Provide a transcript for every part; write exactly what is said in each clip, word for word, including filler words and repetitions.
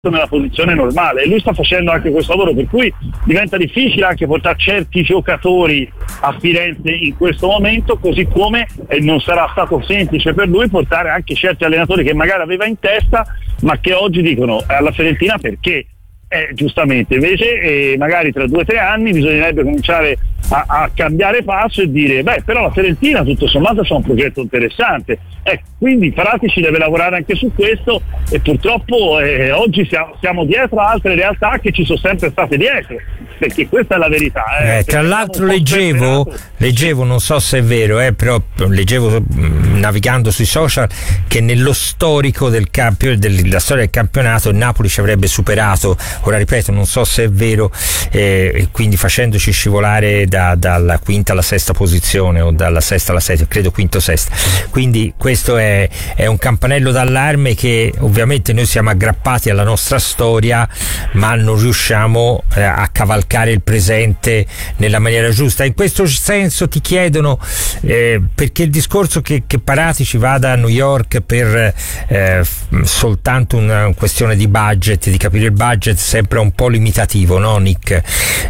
nella posizione normale, e lui sta facendo anche questo lavoro, per cui diventa difficile anche portare certi giocatori a Firenze in questo momento, così come eh, non sarà stato semplice per lui portare anche certi allenatori che magari aveva in testa ma che oggi dicono alla Fiorentina perché. Eh, giustamente, invece eh, magari tra due o tre anni bisognerebbe cominciare a, a cambiare passo e dire beh, però la Fiorentina tutto sommato c'è un progetto interessante, eh, quindi Paratici deve lavorare anche su questo, e purtroppo eh, oggi siamo, siamo dietro a altre realtà che ci sono sempre state dietro, perché questa è la verità. Eh. Eh, tra l'altro leggevo, leggevo, non so se è vero, eh, però leggevo mh, navigando sui social che nello storico del campionato, della storia del campionato, il Napoli ci avrebbe superato. Ora ripeto, non so se è vero, eh, quindi facendoci scivolare da, dalla quinta alla sesta posizione o dalla sesta alla settima, credo quinto sesta. Quindi questo è, è un campanello d'allarme che ovviamente noi siamo aggrappati alla nostra storia, ma non riusciamo eh, a cavalcare il presente nella maniera giusta. In questo senso ti chiedono eh, perché il discorso che, che Paratici vada a New York per eh, soltanto una, una questione di budget, di capire il budget, sempre un po' limitativo, no Nick?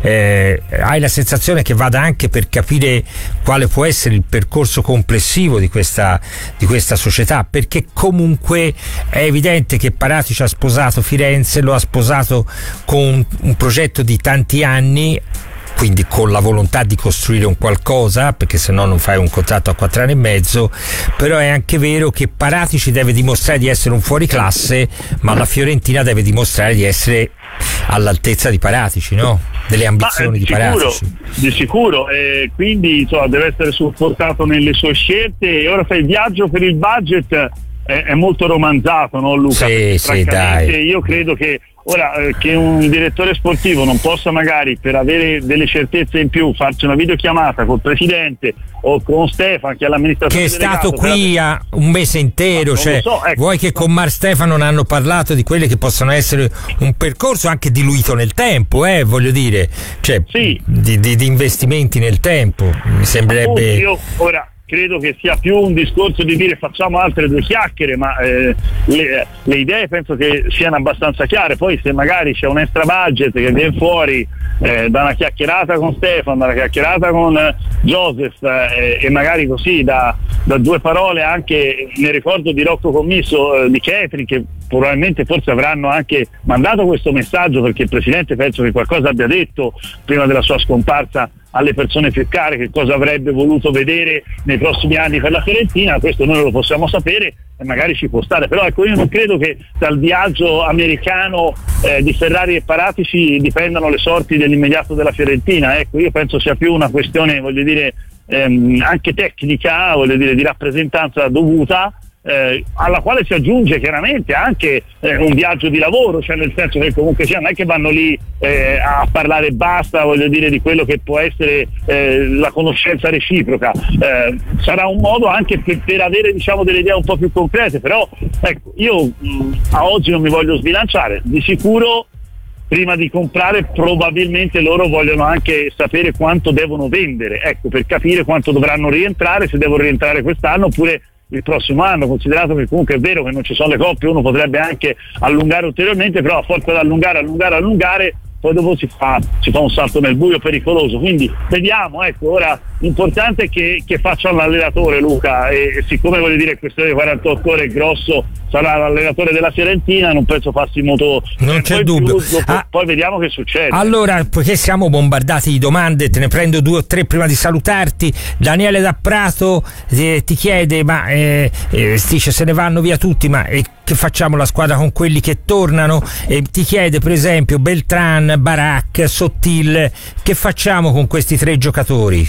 Eh, hai la sensazione che vada anche per capire quale può essere il percorso complessivo di questa, di questa società, perché comunque è evidente che Paratici ha sposato Firenze, lo ha sposato con un progetto di tanti anni, quindi con la volontà di costruire un qualcosa, perché se no non fai un contratto a quattro anni e mezzo. Però è anche vero che Paratici deve dimostrare di essere un fuoriclasse, ma la Fiorentina deve dimostrare di essere all'altezza di Paratici, no? Delle ambizioni di, di Paratici. Di sicuro, e quindi insomma, deve essere supportato nelle sue scelte. E ora fai il viaggio per il budget, è, è molto romanzato, no Luca? Sì, sì, dai. Io credo che ora eh, che un direttore sportivo non possa magari, per avere delle certezze in più, farci una videochiamata col presidente o con Stefano, che è l'amministratore che è stato delegato, qui per... a un mese intero, cioè, so, ecco. Vuoi che con Mar Stefano ne hanno parlato di quelli che possono essere un percorso anche diluito nel tempo, eh, voglio dire, cioè sì. di, di, di investimenti nel tempo, mi sembrerebbe. Io ora credo che sia più un discorso di dire facciamo altre due chiacchiere, ma eh, le, le idee penso che siano abbastanza chiare. Poi se magari c'è un extra budget che viene fuori eh, da una chiacchierata con Stefano, da una chiacchierata con eh, Joseph eh, e magari così da, da due parole anche nel ricordo di Rocco Commisso, eh, di Chetri, che probabilmente forse avranno anche mandato questo messaggio, perché il presidente penso che qualcosa abbia detto prima della sua scomparsa alle persone più care, che cosa avrebbe voluto vedere nei prossimi anni per la Fiorentina. Questo noi lo possiamo sapere e magari ci può stare, però ecco, io non credo che dal viaggio americano eh, di Ferrari e Paratici dipendano le sorti dell'immediato della Fiorentina. Ecco, io penso sia più una questione, voglio dire, ehm, anche tecnica, voglio dire, di rappresentanza dovuta, Eh, alla quale si aggiunge chiaramente anche eh, un viaggio di lavoro, cioè nel senso che comunque sia, non è che vanno lì eh, a parlare e basta, voglio dire, di quello che può essere eh, la conoscenza reciproca. Eh, sarà un modo anche per, per avere, diciamo, delle idee un po' più concrete, però ecco, io mh, a oggi non mi voglio sbilanciare. Di sicuro prima di comprare probabilmente loro vogliono anche sapere quanto devono vendere, ecco, per capire quanto dovranno rientrare, se devono rientrare quest'anno oppure il prossimo anno, considerato che comunque è vero che non ci sono le coppie, uno potrebbe anche allungare ulteriormente, però a forza di allungare, allungare, allungare, poi dopo si fa, si fa un salto nel buio pericoloso. Quindi vediamo, ecco, ora l'importante è che, che faccia l'allenatore Luca, e, e siccome voglio dire questione di quarantotto ore il grosso sarà l'allenatore della Fiorentina, non penso passi molto, non c'è dubbio. Più, dopo, ah, poi vediamo che succede. Allora, poiché siamo bombardati di domande, te ne prendo due o tre prima di salutarti. Daniele da Prato eh, ti chiede, ma eh, eh, dice se ne vanno via tutti, ma eh, che facciamo la squadra con quelli che tornano? E ti chiede per esempio Beltran, Barak, Sottil, che facciamo con questi tre giocatori?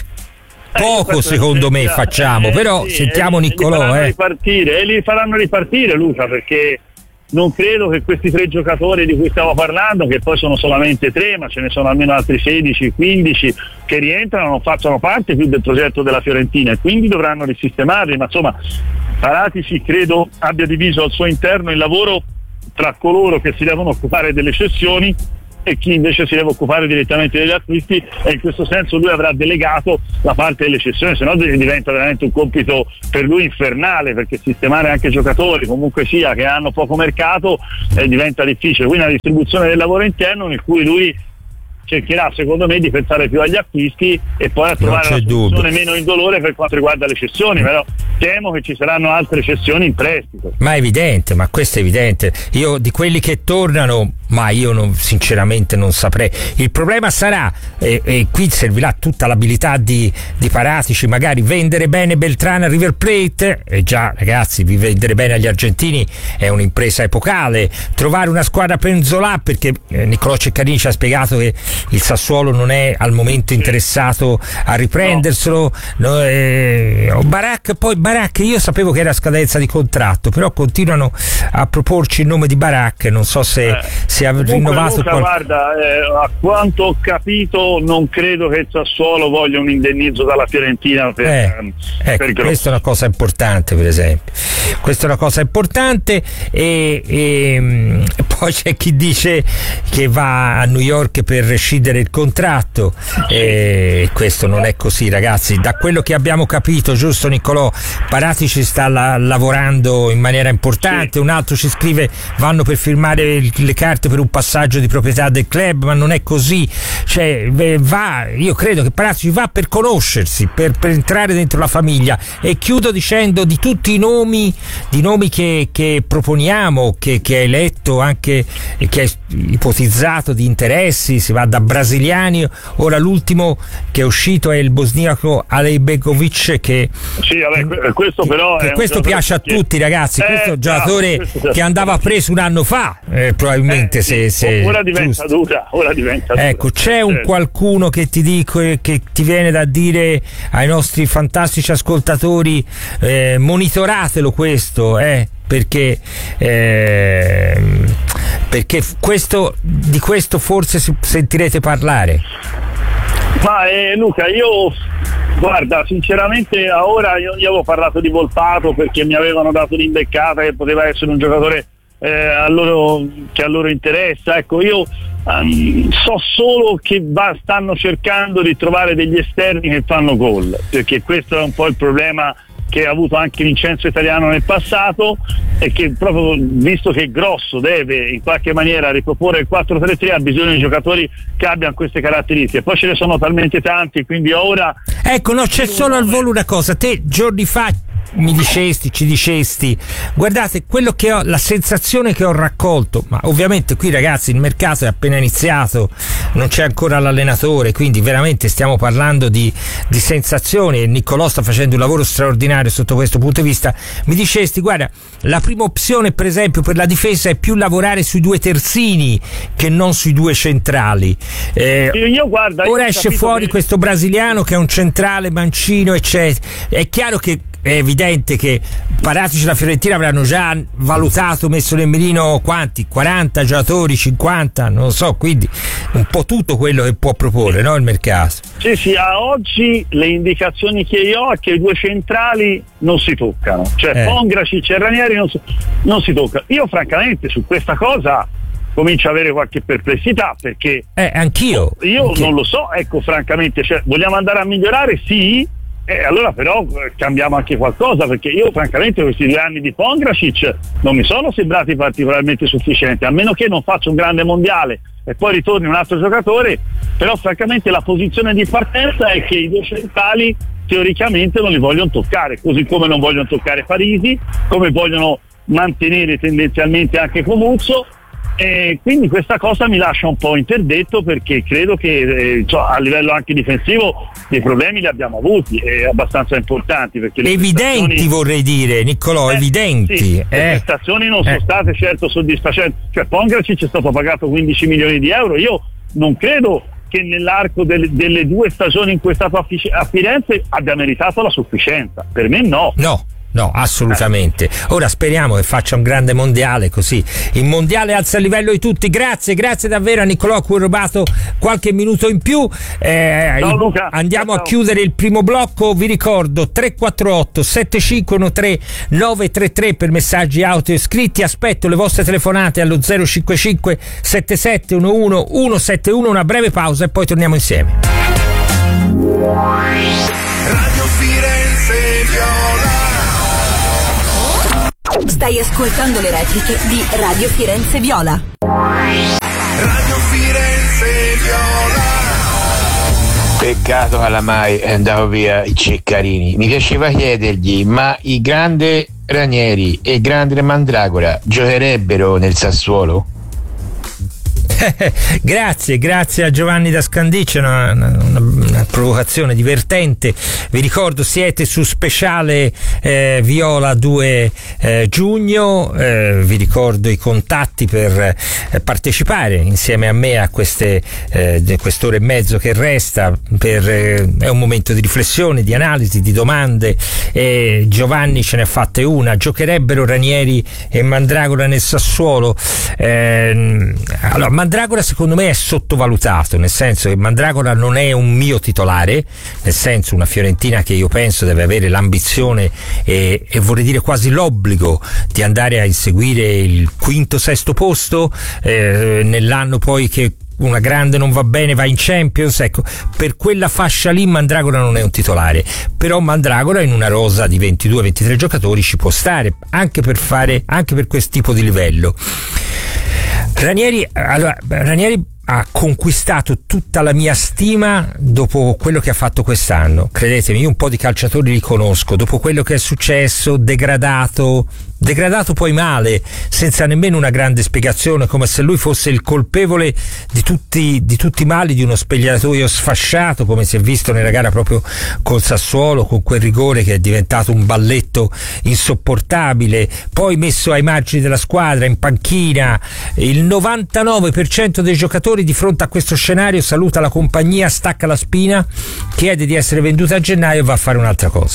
Poco eh, secondo me facciamo, eh, però sì, sentiamo eh, Niccolò li eh. ripartire, e li faranno ripartire Luca, perché non credo che questi tre giocatori di cui stiamo parlando, che poi sono solamente tre, ma ce ne sono almeno altri sedici quindici che rientrano, non facciano parte più del progetto della Fiorentina, e quindi dovranno risistemarli. Ma insomma Paratici credo abbia diviso al suo interno il lavoro tra coloro che si devono occupare delle cessioni e chi invece si deve occupare direttamente degli acquisti, e in questo senso lui avrà delegato la parte delle cessioni, se no diventa veramente un compito per lui infernale, perché sistemare anche giocatori comunque sia che hanno poco mercato eh, diventa difficile. Quindi una distribuzione del lavoro interno in cui lui cercherà, secondo me, di pensare più agli acquisti e poi a trovare una soluzione meno indolore per quanto riguarda le cessioni, però temo che ci saranno altre cessioni in prestito. Ma è evidente, ma questo è evidente. Io di quelli che tornano, ma io non, sinceramente non saprei. Il problema sarà, e, e qui servirà tutta l'abilità di, di Paratici, magari vendere bene Beltrán a River Plate, e già ragazzi, vendere bene agli argentini è un'impresa epocale, trovare una squadra Penzolà, perché eh, Niccolò Ceccarini ci ha spiegato che il Sassuolo non è al momento interessato a riprenderselo, no. No, eh, Barak, poi Barak io sapevo che era a scadenza di contratto, però continuano a proporci il nome di Barak, non so se, eh, se ha rinnovato Luca, qual... guarda, eh, a quanto ho capito non credo che il Sassuolo voglia un indennizzo dalla Fiorentina per, eh, ecco, per questa è una cosa importante, per esempio questa è una cosa importante e, e poi c'è chi dice che va a New York per rescindere il contratto, e questo non è così, ragazzi. Da quello che abbiamo capito, giusto Niccolò, Paratici sta la, lavorando in maniera importante, sì. Un altro ci scrive vanno per firmare il, le carte per un passaggio di proprietà del club, ma non è così, cioè va, io credo che Paratici va per conoscersi, per, per entrare dentro la famiglia. E chiudo dicendo di tutti i nomi di nomi che, che proponiamo, che, che hai letto anche, che hai ipotizzato di interessi, si va da brasiliani, ora l'ultimo che è uscito è il bosniaco Alejbegovic, che sì, vabbè, questo però che è questo piace a che... tutti, ragazzi, eh, questo è un giocatore questo che andava preso un anno fa, eh, probabilmente eh, se, se ora diventa giusto. dura ora diventa dura. Ecco, c'è un certo. qualcuno che ti dico, che ti viene da dire ai nostri fantastici ascoltatori, eh, monitoratelo questo, eh perché eh, perché questo, di questo forse sentirete parlare. Ma eh, Luca, io guarda, sinceramente a ora io, io avevo parlato di Volpato perché mi avevano dato l'imbeccata che poteva essere un giocatore eh, a loro, che a loro interessa. Ecco, io um, so solo che va, stanno cercando di trovare degli esterni che fanno gol, perché questo è un po' il problema che ha avuto anche Vincenzo Italiano nel passato, e che proprio visto che Grosso deve in qualche maniera riproporre il quattro tre tre ha bisogno di giocatori che abbiano queste caratteristiche. Poi ce ne sono talmente tanti, quindi ora ecco, no, c'è solo al volo una cosa. Te giorni fa mi dicesti, ci dicesti, guardate, quello che ho, la sensazione che ho raccolto, ma ovviamente qui ragazzi il mercato è appena iniziato, non c'è ancora l'allenatore, quindi veramente stiamo parlando di, di sensazioni, e Niccolò sta facendo un lavoro straordinario sotto questo punto di vista. Mi dicesti, guarda, la prima opzione per esempio per la difesa è più lavorare sui due terzini che non sui due centrali. Eh, io, guarda, ora io esce fuori che... questo brasiliano che è un centrale mancino, eccetera. È chiaro che è evidente che Paratici e la Fiorentina avranno già valutato, messo nel mirino quanti? quaranta giocatori, cinquanta, non lo so, quindi un po' tutto quello che può proporre, no, il mercato. Sì, sì, a oggi le indicazioni che io ho è che i due centrali non si toccano, cioè eh. Pongracic e Ranieri non si, non si toccano. Io francamente su questa cosa comincio ad avere qualche perplessità, perché eh, anch'io io anch'io. non lo so, ecco, francamente, cioè, vogliamo andare a migliorare? Sì. Eh, allora però eh, cambiamo anche qualcosa, perché io francamente questi due anni di Pongracic non mi sono sembrati particolarmente sufficienti, a meno che non faccia un grande mondiale e poi ritorni un altro giocatore. Però francamente la posizione di partenza è che i due centrali teoricamente non li vogliono toccare, così come non vogliono toccare Parisi, come vogliono mantenere tendenzialmente anche Comuzzo. E quindi questa cosa mi lascia un po' interdetto, perché credo che eh, cioè, a livello anche difensivo dei problemi li abbiamo avuti, e abbastanza importanti, perché le evidenti vorrei dire, Niccolò, eh, evidenti sì, eh. le prestazioni non eh. sono state certo soddisfacenti, cioè Pongracic è stato pagato quindici milioni di euro, io non credo che nell'arco delle, delle due stagioni in cui è stato a Firenze abbia meritato la sufficienza, per me no no no, assolutamente. Ora speriamo che faccia un grande mondiale, così il mondiale alza il livello di tutti. Grazie, grazie davvero a Niccolò, a cui ho rubato qualche minuto in più. Eh, Ciao, Luca. Andiamo Ciao. a chiudere il primo blocco. Vi ricordo tre quattro otto sette cinque uno tre nove tre tre per messaggi audio scritti. Aspetto le vostre telefonate allo zero cinque cinque sette sette uno uno uno sette uno. Una breve pausa e poi torniamo insieme. Radio Firenze Viola. Stai ascoltando le repliche di Radio Firenze Viola. Radio Firenze Viola. Peccato che oramai è andato via i Ceccarini. Mi piaceva chiedergli, ma i grandi Ranieri e il grande Mandragora giocherebbero nel Sassuolo? Grazie, grazie a Giovanni da Scandiccio, una, una, una provocazione divertente. Vi ricordo, siete su speciale eh, Viola due eh, giugno, eh, vi ricordo i contatti per eh, partecipare insieme a me a queste eh, quest'ora e mezzo che resta, per, eh, è un momento di riflessione, di analisi, di domande. eh, Giovanni ce ne ha fatte una: giocherebbero Ranieri e Mandragora nel Sassuolo? Eh, allora, Mandragora secondo me è sottovalutato, nel senso che Mandragora non è un mio titolare, nel senso una Fiorentina che io penso deve avere l'ambizione e, e vorrei dire quasi l'obbligo di andare a inseguire il quinto sesto posto eh, nell'anno poi che una grande non va bene, va in Champions. Ecco, per quella fascia lì Mandragora non è un titolare, però Mandragora in una rosa di ventidue ventitré giocatori ci può stare, anche per fare, anche per questo tipo di livello. Ranieri, allora, Ranieri ha conquistato tutta la mia stima dopo quello che ha fatto quest'anno. Credetemi, io un po' di calciatori li conosco, dopo quello che è successo, degradato degradato poi male, senza nemmeno una grande spiegazione, come se lui fosse il colpevole di tutti, di tutti i mali di uno spogliatoio sfasciato, come si è visto nella gara proprio col Sassuolo, con quel rigore che è diventato un balletto insopportabile, poi messo ai margini della squadra, in panchina. Il novantanove per cento dei giocatori di fronte a questo scenario saluta la compagnia, stacca la spina, chiede di essere venduta a gennaio e va a fare un'altra cosa.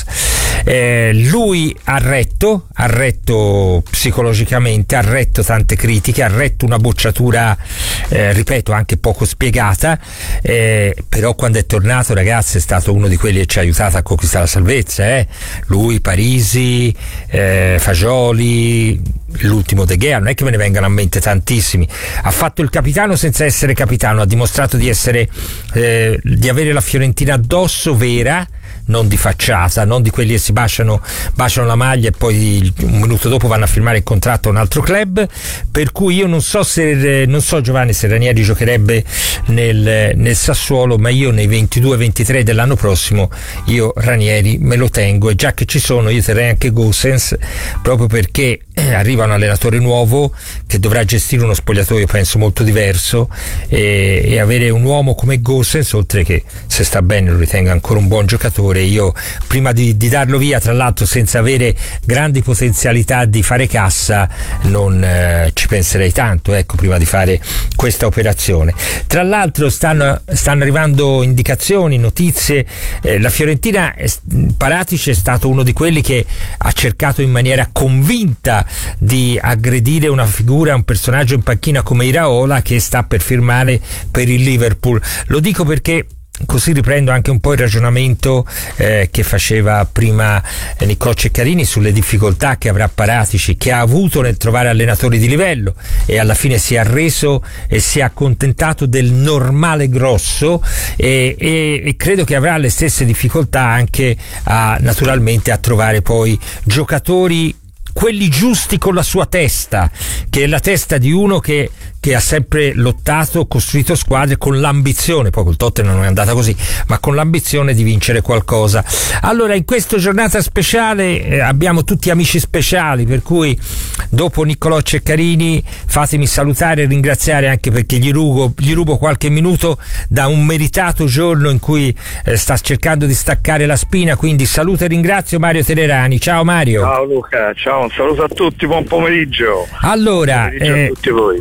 Eh, lui ha retto, ha retto psicologicamente, ha retto tante critiche, ha retto una bocciatura, eh, ripeto, anche poco spiegata, eh, però quando è tornato, ragazzi, è stato uno di quelli che ci ha aiutato a conquistare la salvezza. Eh. Lui, Parisi, eh, Fagioli, l'ultimo De Gea, non è che me ne vengano a mente tantissimi. Ha fatto il capitano senza essere capitano, ha dimostrato di essere, eh, di avere la Fiorentina addosso vera, non di facciata, non di quelli che si baciano, baciano la maglia e poi un minuto dopo vanno a firmare il contratto a un altro club. Per cui io non so se non so Giovanni se Ranieri giocherebbe nel, nel Sassuolo, ma io nei ventidue ventitré dell'anno prossimo io Ranieri me lo tengo, e già che ci sono io terrei anche Gosens, proprio perché arriva un allenatore nuovo che dovrà gestire uno spogliatoio penso molto diverso, e, e avere un uomo come Gosens, oltre che se sta bene lo ritengo ancora un buon giocatore, io prima di, di darlo via, tra l'altro senza avere grandi potenzialità di fare cassa, non eh, ci penserei tanto, ecco, prima di fare questa operazione. Tra l'altro stanno, stanno arrivando indicazioni, notizie, eh, la Fiorentina, Paratici è stato uno di quelli che ha cercato in maniera convinta di aggredire una figura, un personaggio in panchina come Iraola, che sta per firmare per il Liverpool. Lo dico perché così riprendo anche un po' il ragionamento eh, che faceva prima eh, Niccolò Ceccarini sulle difficoltà che avrà Paratici, che ha avuto nel trovare allenatori di livello, e alla fine si è arreso e si è accontentato del normale grosso, e, e, e credo che avrà le stesse difficoltà anche a, naturalmente, a trovare poi giocatori, quelli giusti con la sua testa, che è la testa di uno che che ha sempre lottato, costruito squadre con l'ambizione, poi col Tottenham non è andata così, ma con l'ambizione di vincere qualcosa. Allora, in questa giornata speciale eh, abbiamo tutti amici speciali, per cui dopo Niccolò Ceccarini fatemi salutare e ringraziare, anche perché gli rubo, gli rubo qualche minuto da un meritato giorno in cui eh, sta cercando di staccare la spina, quindi saluto e ringrazio Mario Tenerani. Ciao Mario. Ciao Luca, ciao, un saluto a tutti, buon pomeriggio. Allora, buon pomeriggio eh, a tutti voi. In,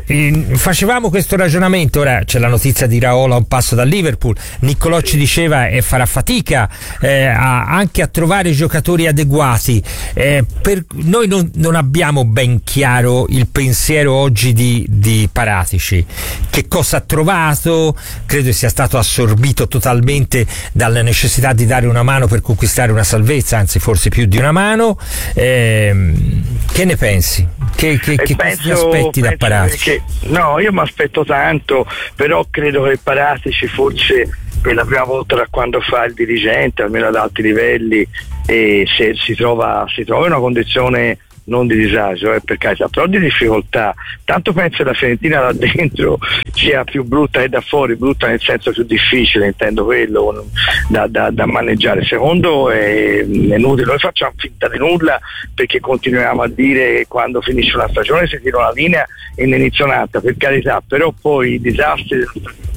facevamo questo ragionamento, ora c'è la notizia di Raiola a un passo dal Liverpool, Niccolò ci diceva e eh, farà fatica eh, a, anche a trovare giocatori adeguati, eh, per, noi non, non abbiamo ben chiaro il pensiero oggi di, di Paratici, che cosa ha trovato, credo sia stato assorbito totalmente dalla necessità di dare una mano per conquistare una salvezza, anzi forse più di una mano, eh, che ne pensi? Che, che, che penso, aspetti da Paratici? Che, no, io mi aspetto tanto, però credo che Paratici forse per la prima volta da quando fa il dirigente, almeno ad alti livelli, e se si trova, si trova in una condizione non di disagio, eh, per carità, però di difficoltà. Tanto penso che la Fiorentina da dentro sia più brutta che da fuori, brutta nel senso più difficile, intendo quello, da, da, da maneggiare. Secondo è, è inutile, noi facciamo finta di nulla perché continuiamo a dire che quando finisce una stagione si tira una linea e ne inizia un'altra, per carità, però poi i disastri della stagione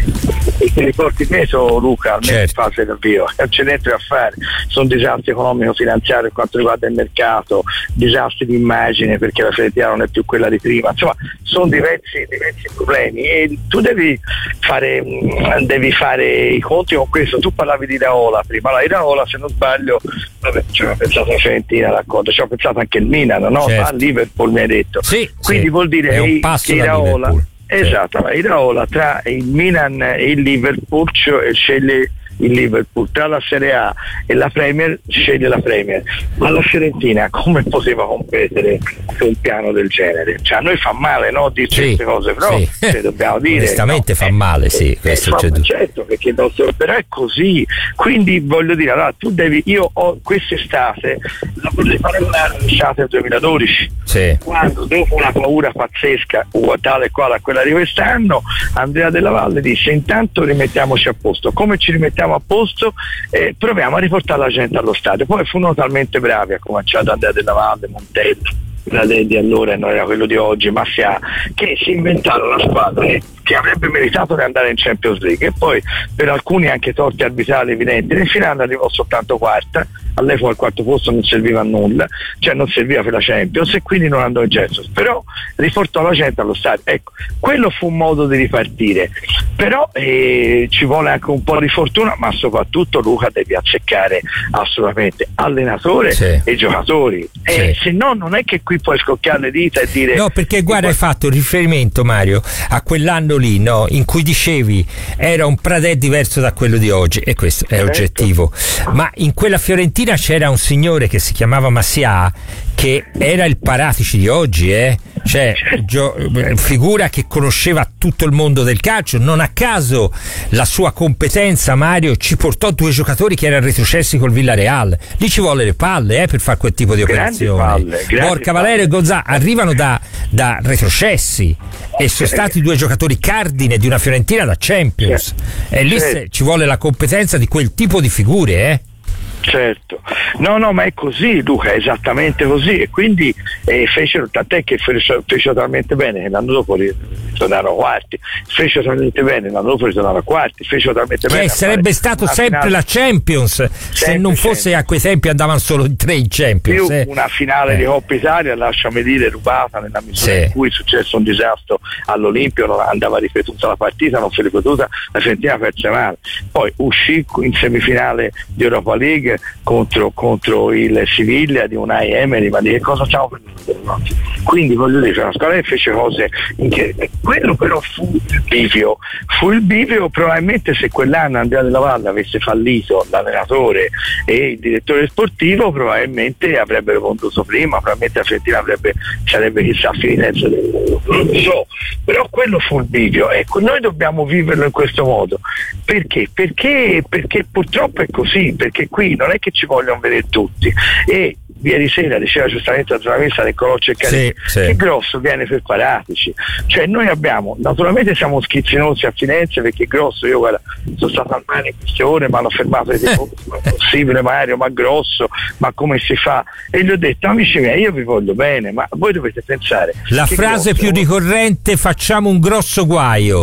e ti riporti peso, Luca, almeno in certo. fase d'avvio, non c'è niente da fare, sono disastri economico-finanziari per quanto riguarda il mercato, disastri di immagine perché la Fiorentina non è più quella di prima, insomma sono diversi, diversi problemi e tu devi fare devi fare i conti con questo. Tu parlavi di Raiola prima, allora Raiola, se non sbaglio, vabbè, ci aveva pensato la Fiorentina, d'accordo, ci aveva pensato anche il Milan, no? Certo. A Liverpool mi hai detto, sì, quindi sì. vuol dire è un che passo che da Raiola, Liverpool. esatto, ma il Raiola tra il Milan e il Liverpool sceglie il Liverpool, tra la Serie A e la Premier sceglie la Premier, ma la Fiorentina come poteva competere su un piano del genere? Cioè a noi fa male, no, di sì, queste cose, però sì. se dobbiamo dire onestamente no, fa eh, male, sì, eh, questo fa, c'è du- certo, perché il nostro, però è così, quindi voglio dire, allora tu devi, io ho quest'estate la vorrei paragonare all'estate del duemiladodici, sì. quando dopo una paura pazzesca tale e quale a quella di quest'anno, Andrea Della Valle disse intanto rimettiamoci a posto, come ci rimettiamo a posto, eh, proviamo a riportare la gente allo stadio. Poi furono talmente bravi, ha cominciato Andrea Della Valle, Montella, la de- di allora non era quello di oggi, Massia, che si inventarono una squadra che, che avrebbe meritato di andare in Champions League e poi per alcuni anche torti arbitrali evidenti, in finale arrivò soltanto quarta, all'epoca il quarto posto non serviva a nulla, cioè non serviva per la Champions e quindi non andò in Champions, però riportò la gente allo stadio. Ecco, quello fu un modo di ripartire, però eh, ci vuole anche un po' di fortuna, ma soprattutto Luca devi azzeccare assolutamente allenatore sì. e giocatori, sì. e se no non è che qui puoi scocchiare le dita e dire no, perché guarda, hai fatto riferimento, Mario, a quell'anno lì, no, in cui dicevi era un Pradè diverso da quello di oggi, e questo è certo. oggettivo, ma in quella Fiorentina c'era un signore che si chiamava Massia, che era il Paratici di oggi, eh? Cioè, gio- figura che conosceva tutto il mondo del calcio. Non a caso la sua competenza, Mario, ci portò due giocatori che erano retrocessi col Villarreal. Lì ci vuole le palle eh, per fare quel tipo di operazione. Borca Valerio e Gonzà arrivano da, da retrocessi e sono stati due giocatori cardine di una Fiorentina da Champions, e lì se, ci vuole la competenza di quel tipo di figure, eh? Certo, no no ma è così, Luca, è esattamente così, e quindi eh, fecero, tant'è che fecero, fecero talmente bene che l'anno dopo ritornarono quarti, fecero talmente bene l'anno dopo ritornarono quarti, fecero talmente che bene sarebbe stato sempre finale, la Champions sempre se non fosse sempre. A quei tempi andavano solo in tre in Champions, più eh. una finale eh. di Coppa Italia, lasciami dire, rubata nella misura sì. in cui è successo un disastro all'Olimpio, non andava ripetuta la partita, non fu ripetuta, la Fiorentina perse male, poi uscì in semifinale di Europa League contro, contro il Siviglia di Unai Emery, ma di che cosa stiamo parlando? Quindi voglio dire, una squadra che fece cose incredibili. Quello però fu il bivio, fu il bivio probabilmente se quell'anno Andrea Della Valle avesse fallito l'allenatore e il direttore sportivo, probabilmente avrebbero venduto prima, probabilmente la Fiorentina avrebbe, sarebbe chissà finita, non lo so, però quello fu il bivio. Ecco, noi dobbiamo viverlo in questo modo. Perché? Perché, perché purtroppo è così, perché qui non è che ci vogliono vedere tutti, e ieri sera diceva giustamente la giornalista Niccolò Ceccarini, sì, sì. che Grosso viene per Paratici, cioè noi abbiamo, naturalmente siamo schizzinosi a Firenze perché Grosso, io guarda, sono stato al mare in queste ore, mi hanno fermato e detto ma è possibile Mario, ma Grosso, ma come si fa? E gli ho detto amici miei, io vi voglio bene, ma voi dovete pensare la frase Grosso, più ricorrente, facciamo un grosso guaio.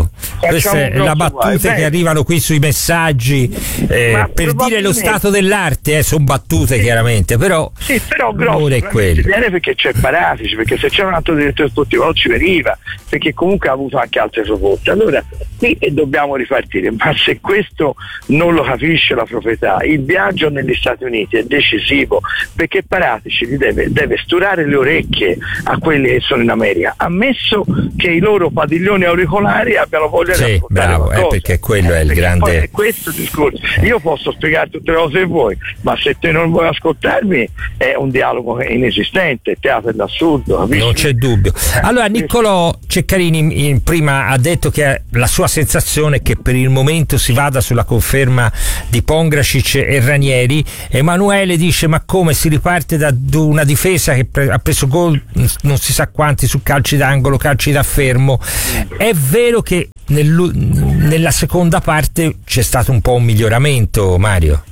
questa è la battuta che arrivano qui sui messaggi eh, per dire lo stato dell'arte, eh, sono battute sì. chiaramente, però sì, però grosso, è quello. Viene perché c'è Paratici, perché se c'era un altro direttore sportivo non ci veniva, perché comunque ha avuto anche altre proposte. Allora qui dobbiamo ripartire, ma se questo non lo capisce la proprietà, il viaggio negli Stati Uniti è decisivo, perché Paratici gli deve, deve sturare le orecchie a quelli che sono in America, ammesso che i loro padiglioni auricolari abbiano voglia sì, di ascoltare bravo, qualcosa. Eh, perché quello è il grande poi è questo il discorso. Io posso spiegare tutte le cose che vuoi, ma se te non vuoi ascoltarmi è un dialogo inesistente, teatro dell'assurdo, capisci? Non c'è dubbio. Allora Niccolò Ceccarini in, prima ha detto che la sua sensazione è che per il momento si vada sulla conferma di Pongracic e Ranieri. Emanuele dice: ma come si riparte da una difesa che pre- ha preso gol non si sa quanti su calci d'angolo, calci da fermo? È vero che nel, nella seconda parte c'è stato un po' un miglioramento, Mario?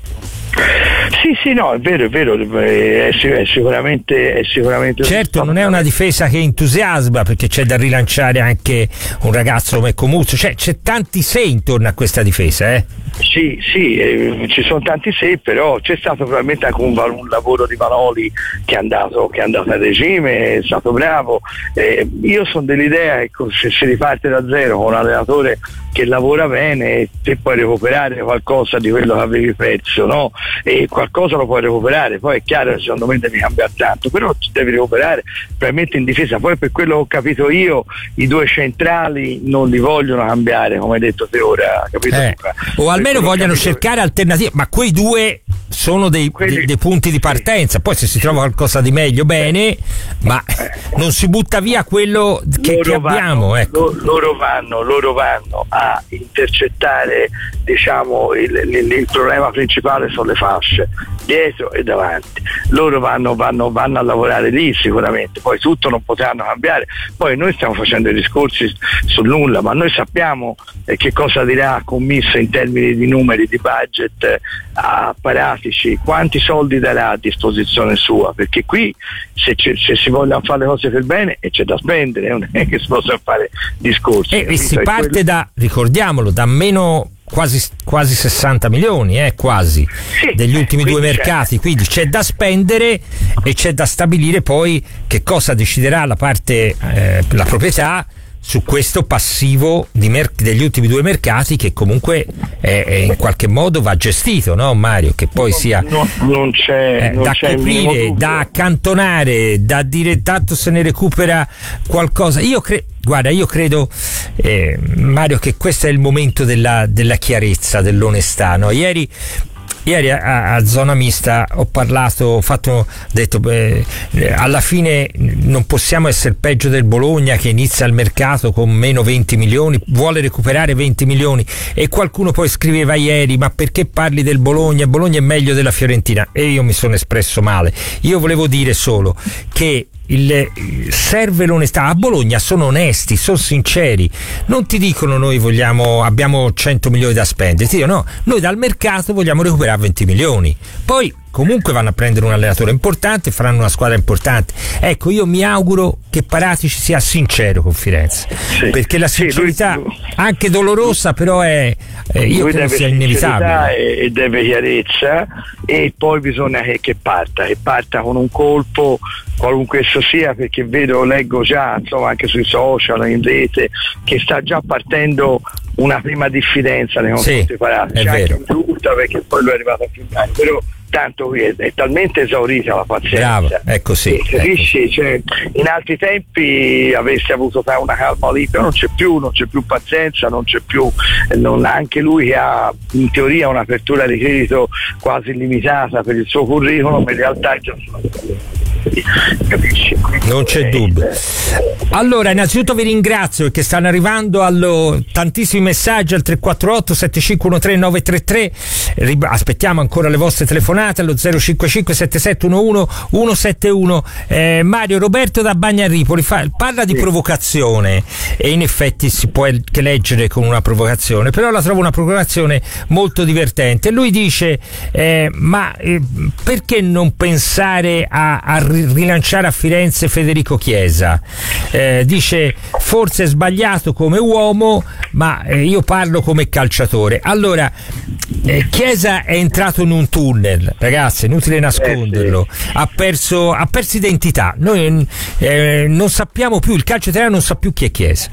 Sì, sì, no, è vero, è vero, è, è sicuramente è sicuramente certo, non è una difesa che entusiasma, perché c'è da rilanciare anche un ragazzo come Comuzzo, cioè c'è tanti se intorno a questa difesa, eh? Sì, sì, eh, ci sono tanti se, però c'è stato probabilmente anche un, un lavoro di Vanoli che è andato, che è andato a regime, è stato bravo. Eh, io sono dell'idea che se si riparte da zero con un allenatore che lavora bene, te puoi recuperare qualcosa di quello che avevi perso, no? E qualcosa lo puoi recuperare, poi è chiaro che secondo me devi cambiare tanto, però ci devi recuperare probabilmente in difesa. Poi per quello che ho capito io i due centrali non li vogliono cambiare, come hai detto te ora, capito? Eh, o almeno vogliono cercare alternative, ma quei due sono dei, Quelli, dei, dei punti di partenza, poi se si trova qualcosa di meglio bene, ma non si butta via quello che, che abbiamo. Vanno, ecco. lo, loro vanno loro vanno a intercettare, diciamo, il, il, il problema principale sono le fasce dietro e davanti. Loro vanno, vanno, vanno a lavorare lì sicuramente, poi tutto non potranno cambiare. Poi noi stiamo facendo i discorsi sul nulla, ma noi sappiamo eh, che cosa dirà Commisso in termini di numeri, di budget eh, a Paratici, quanti soldi darà a disposizione sua, perché qui se, se si vogliono fare le cose per bene e c'è da spendere, non è che si possono fare discorsi. E, e si parte quello... da, ricordiamolo, da meno quasi, quasi sessanta milioni, eh, quasi, sì, degli ultimi due mercati, c'è. Quindi c'è da spendere e c'è da stabilire poi che cosa deciderà la parte, eh, la proprietà su questo passivo di mer- degli ultimi due mercati, che comunque è, è in qualche modo va gestito, no Mario? Che poi sia no, non c'è, eh, non da c'è coprire, da accantonare, da dire tanto se ne recupera qualcosa. Io credo, guarda, io credo eh, Mario, che questo è il momento della, della chiarezza, dell'onestà, no? Ieri Ieri a, a Zona Mista ho parlato, ho fatto, ho detto beh, alla fine non possiamo essere peggio del Bologna che inizia il mercato con meno venti milioni, vuole recuperare venti milioni, e qualcuno poi scriveva ieri: ma perché parli del Bologna? Bologna è meglio della Fiorentina. E io mi sono espresso male. Io volevo dire solo che il, serve l'onestà. A Bologna sono onesti, sono sinceri, non ti dicono noi vogliamo, abbiamo cento milioni da spendere, ti dicono no, noi dal mercato vogliamo recuperare venti milioni, poi comunque vanno a prendere un allenatore importante, faranno una squadra importante. Ecco, io mi auguro che Paratici sia sincero con Firenze, sì, perché la sincerità, sì, lui, anche dolorosa, però è, eh, io credo sia inevitabile, e, e deve chiarezza, e poi bisogna che, che parta che parta con un colpo, qualunque esso sia, perché vedo, leggo già, insomma, anche sui social, in rete, che sta già partendo una prima diffidenza nei confronti di Paratici, anche brutta, perché poi lui è arrivato a firmare, però tanto qui è, è talmente esaurita la pazienza. Bravo, è così, e, capisci? Cioè, in altri tempi avresti avuto una calma lì, però non c'è più, non c'è più pazienza, non c'è più, non, anche lui che ha in teoria un'apertura di credito quasi illimitata per il suo curriculum, in realtà è già capisci? Non c'è dubbio. Allora, innanzitutto vi ringrazio perché stanno arrivando allo, tantissimi messaggi al tre quattro otto sette cinque uno tre nove tre tre. Aspettiamo ancora le vostre telefonate allo zero cinque cinque sette sette uno uno uno sette uno. eh, Mario Roberto da Bagnaripoli fa, parla di provocazione, e in effetti si può anche leggere con una provocazione, però la trovo una provocazione molto divertente. Lui dice eh, ma eh, perché non pensare a, a rilanciare a Firenze Federico Chiesa, eh, dice forse è sbagliato come uomo, ma eh, io parlo come calciatore. Allora, eh, Chiesa è entrato in un tunnel, ragazzi, è inutile nasconderlo, ha perso, ha perso identità. Noi eh, non sappiamo più, il calcio italiano non sa più chi è Chiesa.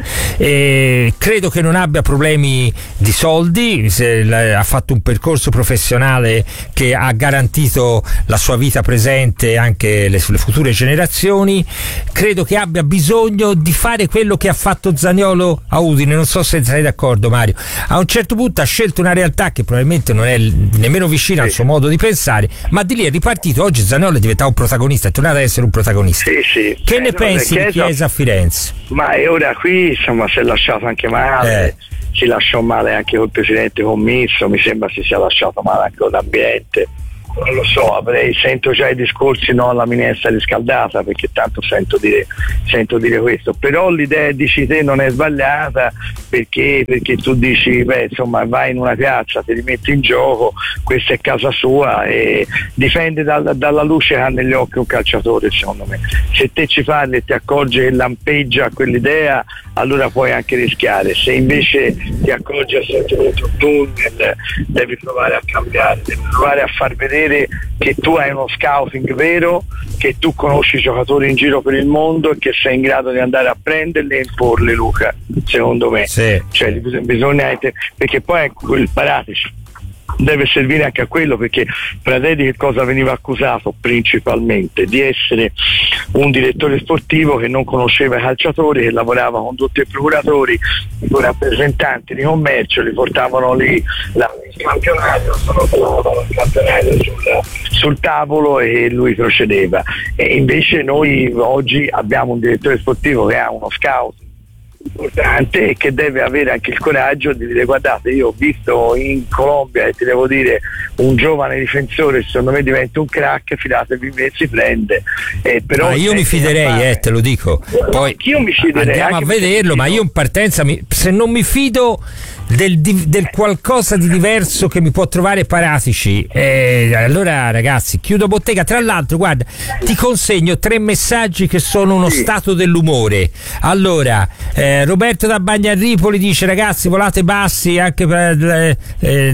Eh, credo che non abbia problemi di soldi, se, la, ha fatto un percorso professionale che ha garantito la sua vita presente anche le, le future generazioni. Credo che abbia bisogno di fare quello che ha fatto Zaniolo a Udine. Non so se sei d'accordo, Mario. A un certo punto ha scelto una realtà che probabilmente non è nemmeno vicina sì. al suo modo di pensare, ma di lì è ripartito. Oggi Zaniolo è diventato un protagonista, è tornato ad essere un protagonista. Sì, sì. Che eh, ne no, pensi Chiesa, di Chiesa a Firenze? Ma e ora qui insomma si è lasciato anche male, eh. si lasciò male anche col presidente commisso, mi sembra si sia lasciato male anche con l'ambiente. Non lo so, avrei, sento già i discorsi no alla minestra riscaldata, perché tanto sento dire, sento dire questo, però l'idea dici te non è sbagliata, perché, perché tu dici beh insomma vai in una piazza, ti rimetti in gioco, questa è casa sua e difende dal, dalla luce che ha negli occhi un calciatore. Secondo me se te ci parli e ti accorgi che lampeggia quell'idea, allora puoi anche rischiare. Se invece ti accorgi a essere dentro un tunnel, devi provare a cambiare, devi provare a far vedere che tu hai uno scouting vero, che tu conosci i giocatori in giro per il mondo e che sei in grado di andare a prenderli e imporli, Luca, secondo me sì. Cioè bisogna, perché poi ecco il Paratici deve servire anche a quello, perché Pradelli che cosa veniva accusato principalmente? Di essere un direttore sportivo che non conosceva i calciatori, che lavorava con tutti i procuratori, i rappresentanti di commercio, li portavano lì la, il campionato, sono il campionato sul, sul tavolo e lui procedeva. E invece noi oggi abbiamo un direttore sportivo che ha uno scout importante e che deve avere anche il coraggio di dire guardate, io ho visto in Colombia e ti devo dire un giovane difensore secondo me diventa un crack, fidatevi in me, si prende. Eh, però ma io mi fiderei, eh, te lo dico, poi io mi fiderei, andiamo a vederlo, ma io in partenza mi, se non mi fido del, del qualcosa di diverso che mi può trovare Paratici, eh, allora ragazzi chiudo bottega. Tra l'altro guarda, ti consegno tre messaggi che sono uno sì. stato dell'umore. Allora eh, Roberto da Bagnaripoli dice ragazzi volate bassi anche per eh, eh,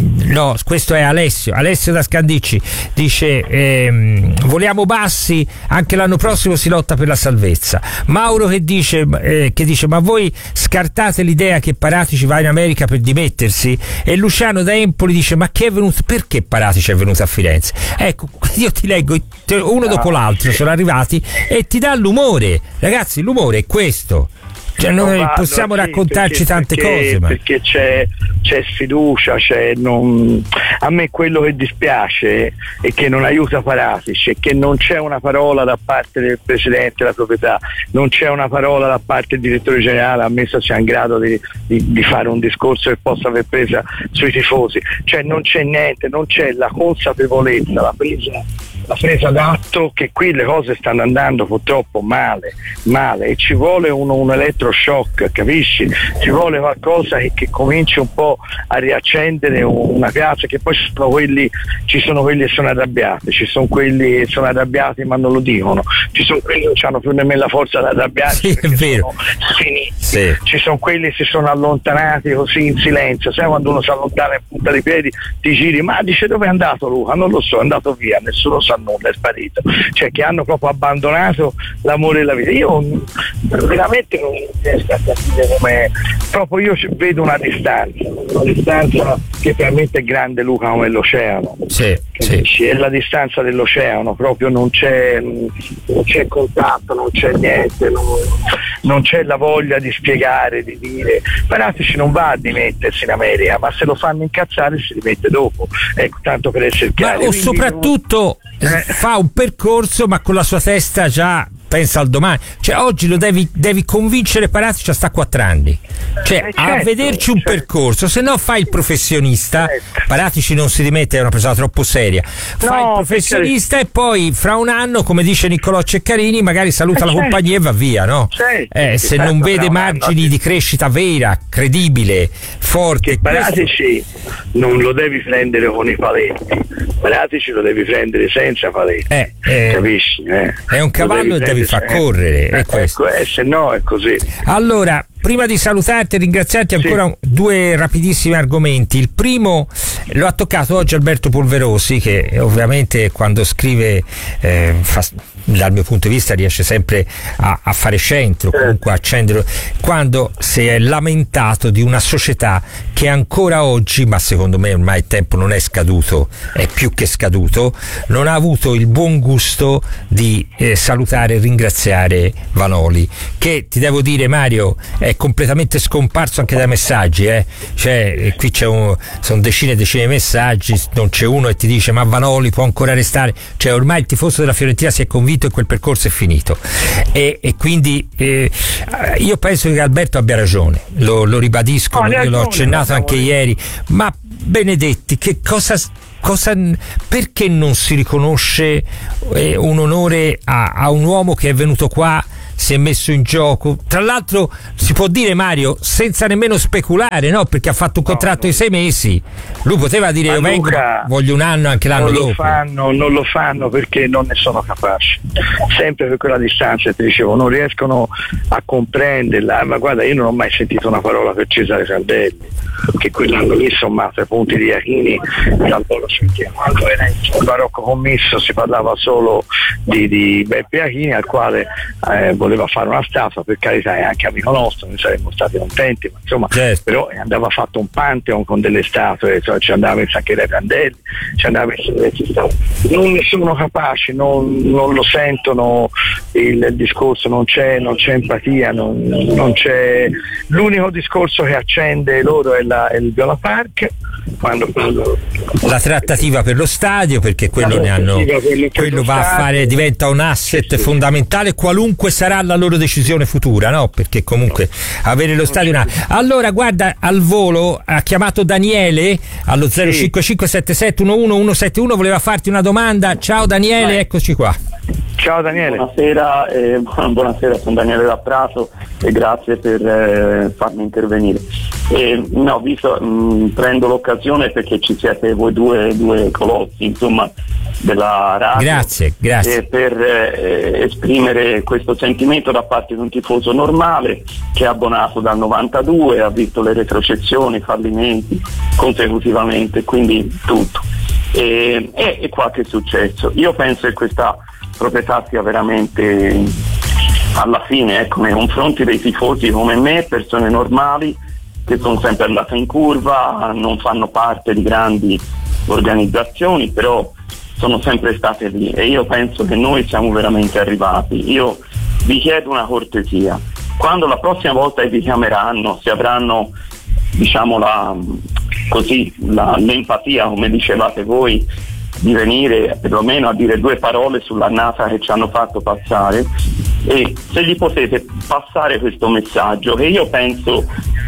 no questo è Alessio Alessio da Scandicci, dice eh, voliamo bassi, anche l'anno prossimo si lotta per la salvezza. Mauro che dice eh, che dice ma voi scartate l'idea che Paratici va in America per dimettersi? E Luciano da Empoli dice ma che è venuto, perché Paratici è venuto a Firenze? Ecco, io ti leggo uno dopo l'altro, sono arrivati e ti dà l'umore, ragazzi, l'umore è questo. Cioè noi no, possiamo sì, raccontarci perché, tante perché, cose ma... perché c'è, c'è sfiducia, c'è non... a me quello che dispiace è che non aiuta Paratici, è che non c'è una parola da parte del presidente della proprietà, non c'è una parola da parte del direttore generale, ammesso sia in grado di, di, di fare un discorso che possa aver presa sui tifosi, cioè non c'è niente, non c'è la consapevolezza, la presa la presa d'atto che qui le cose stanno andando purtroppo male, male e ci vuole un, un elettroshock, capisci? Ci vuole qualcosa che, che cominci un po' a riaccendere una piazza, che poi ci sono quelli, ci sono quelli che sono arrabbiati, ci sono quelli che sono arrabbiati ma non lo dicono, ci sono quelli che non hanno più nemmeno la forza di arrabbiarsi, sì, è vero. Finiti. Sì. Ci sono quelli che si sono allontanati così in silenzio, sai quando uno si allontana in punta di piedi ti giri, ma dice dove è andato Luca? Non lo so, è andato via, nessuno sa nulla, è sparito, cioè che hanno proprio abbandonato l'amore della vita. Io veramente non riesco a capire come, proprio io vedo una distanza, una distanza che veramente è grande, Luca, come l'oceano. Sì, sì. È la distanza dell'oceano, proprio non c'è, non c'è contatto, non c'è niente, non, non c'è la voglia di spiegare, di dire. Paratici non va a dimettersi in America, ma se lo fanno incazzare si rimette dopo, ecco, tanto per essere chiari. Ma o soprattutto non... eh. fa un percorso ma con la sua testa già pensa al domani, cioè oggi lo devi, devi convincere Paratici a sta quattro anni, cioè eh certo, a vederci un certo. percorso, se no fai il professionista, certo. Paratici non si dimette, è una persona troppo seria, fai no, il professionista perché... e poi fra un anno, come dice Niccolò Ceccarini, magari saluta eh la certo. compagnia e va via, no? Certo, eh, se certo, non vede margini di crescita vera, credibile, forte. Paratici non lo devi prendere con i paletti, Paratici lo devi prendere senza paletti, eh, eh, capisci? Eh? È un cavallo e devi vi fa sempre. correre, è eh, questo. Ecco, eh, se no è così. Allora, prima di salutarti e ringraziarti ancora sì. due rapidissimi argomenti. Il primo lo ha toccato oggi Alberto Polverosi, che ovviamente quando scrive eh, fa, dal mio punto di vista riesce sempre a, a fare centro, comunque a accendere, quando si è lamentato di una società che ancora oggi, ma secondo me ormai il tempo non è scaduto, è più che scaduto, non ha avuto il buon gusto di eh, salutare e ringraziare Vanoli, che ti devo dire, Mario, è completamente scomparso anche dai messaggi, eh? Cioè, qui c'è un, sono decine e decine di messaggi, non c'è uno che ti dice ma Vanoli può ancora restare, cioè ormai il tifoso della Fiorentina si è convinto che quel percorso è finito, e, e quindi eh, io penso che Alberto abbia ragione, lo, lo ribadisco, oh, io l'ho accennato anche ieri, ma Benedetti, che cosa Cosa, perché non si riconosce eh, un onore a, a un uomo che è venuto qua, si è messo in gioco, tra l'altro si può dire, Mario, senza nemmeno speculare, no? Perché ha fatto un contratto di sei mesi, lui poteva dire io vengo, voglio un anno anche l'anno non dopo. Lo fanno, non lo fanno perché non ne sono capaci, sempre per quella distanza, ti dicevo, non riescono a comprenderla, ma guarda, io non ho mai sentito una parola per Cesare Sandelli, che quell'anno lì sommato ai punti di Iachini dal Polo sentiamo, quando era il barocco commisso si parlava solo di, di Beppe Iachini, al quale eh, voleva fare una statua, per carità è anche amico nostro, noi saremmo stati contenti, ma insomma certo. Però andava fatto un pantheon con delle statue, cioè ci andava messo anche dai Prandelli, ci andava messo diversi statue, non ne sono capaci, non, non lo sentono il, il discorso, non c'è, non c'è empatia, non, non c'è, l'unico discorso che accende loro è, la, è il Viola Park, quando, quando la trattativa per lo stadio, perché quello ne hanno, quello va a fare, diventa un asset sì, sì. fondamentale, qualunque sarà la loro decisione futura, no? Perché comunque avere lo stadio una... Allora guarda, al volo ha chiamato Daniele allo zero cinque cinque sette sette uno uno uno sette uno, voleva farti una domanda. Ciao Daniele, eccoci qua. Ciao Daniele. Buonasera, eh, buonasera, sono Daniele da Prato e grazie per eh, farmi intervenire. Eh, no, visto, mh, prendo l'occasione perché ci siete voi due, due colossi, insomma, della radio. Grazie, grazie. Eh, per eh, esprimere questo sentimento da parte di un tifoso normale che è abbonato dal novantadue, ha visto le retrocessioni, i fallimenti consecutivamente, quindi tutto. E, e, e qua che è successo? Io penso che questa proprietà sia veramente alla fine, ecco, nei confronti dei tifosi come me, persone normali che sono sempre andate in curva, non fanno parte di grandi organizzazioni, però sono sempre state lì e io penso che noi siamo veramente arrivati. Io vi chiedo una cortesia, quando la prossima volta vi chiameranno, se avranno, diciamo, la, così, la, l'empatia, come dicevate voi, di venire perlomeno a dire due parole sull'annata che ci hanno fatto passare, e se gli potete passare questo messaggio che io penso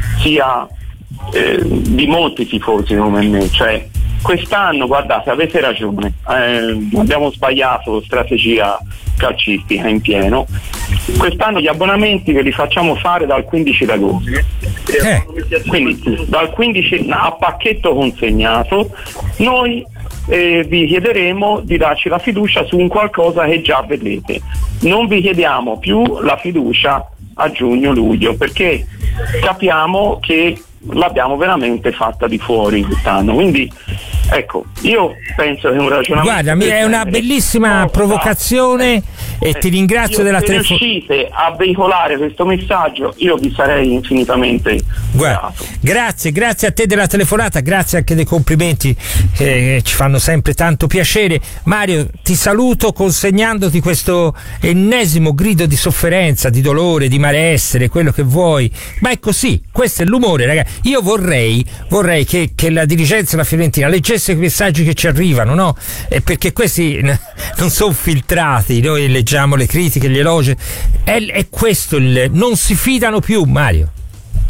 sia eh, di molti tifosi come me, cioè quest'anno guardate, avete ragione, eh, abbiamo sbagliato strategia calcistica in pieno, quest'anno gli abbonamenti ve li facciamo fare dal quindici d'agosto, eh. quindi dal quindici a pacchetto consegnato noi eh, vi chiederemo di darci la fiducia su un qualcosa che già vedete, non vi chiediamo più la fiducia a giugno-luglio perché capiamo che l'abbiamo veramente fatta di fuori quest'anno, quindi ecco, io penso che è un ragionamento. Guarda, è una bellissima provocazione e eh, ti ringrazio della telefonata. Se riuscite a veicolare questo messaggio io vi sarei infinitamente grato. Grazie, grazie a te della telefonata, grazie anche dei complimenti che ci fanno sempre tanto piacere. Mario, ti saluto consegnandoti questo ennesimo grido di sofferenza, di dolore, di malessere, quello che vuoi, ma è così, questo è l'umore, ragazzi. Io vorrei, vorrei che, che la dirigenza della Fiorentina leggesse i messaggi che ci arrivano, no? E perché questi non sono filtrati, noi leggiamo le critiche, gli elogi, è, è questo il, non si fidano più, Mario.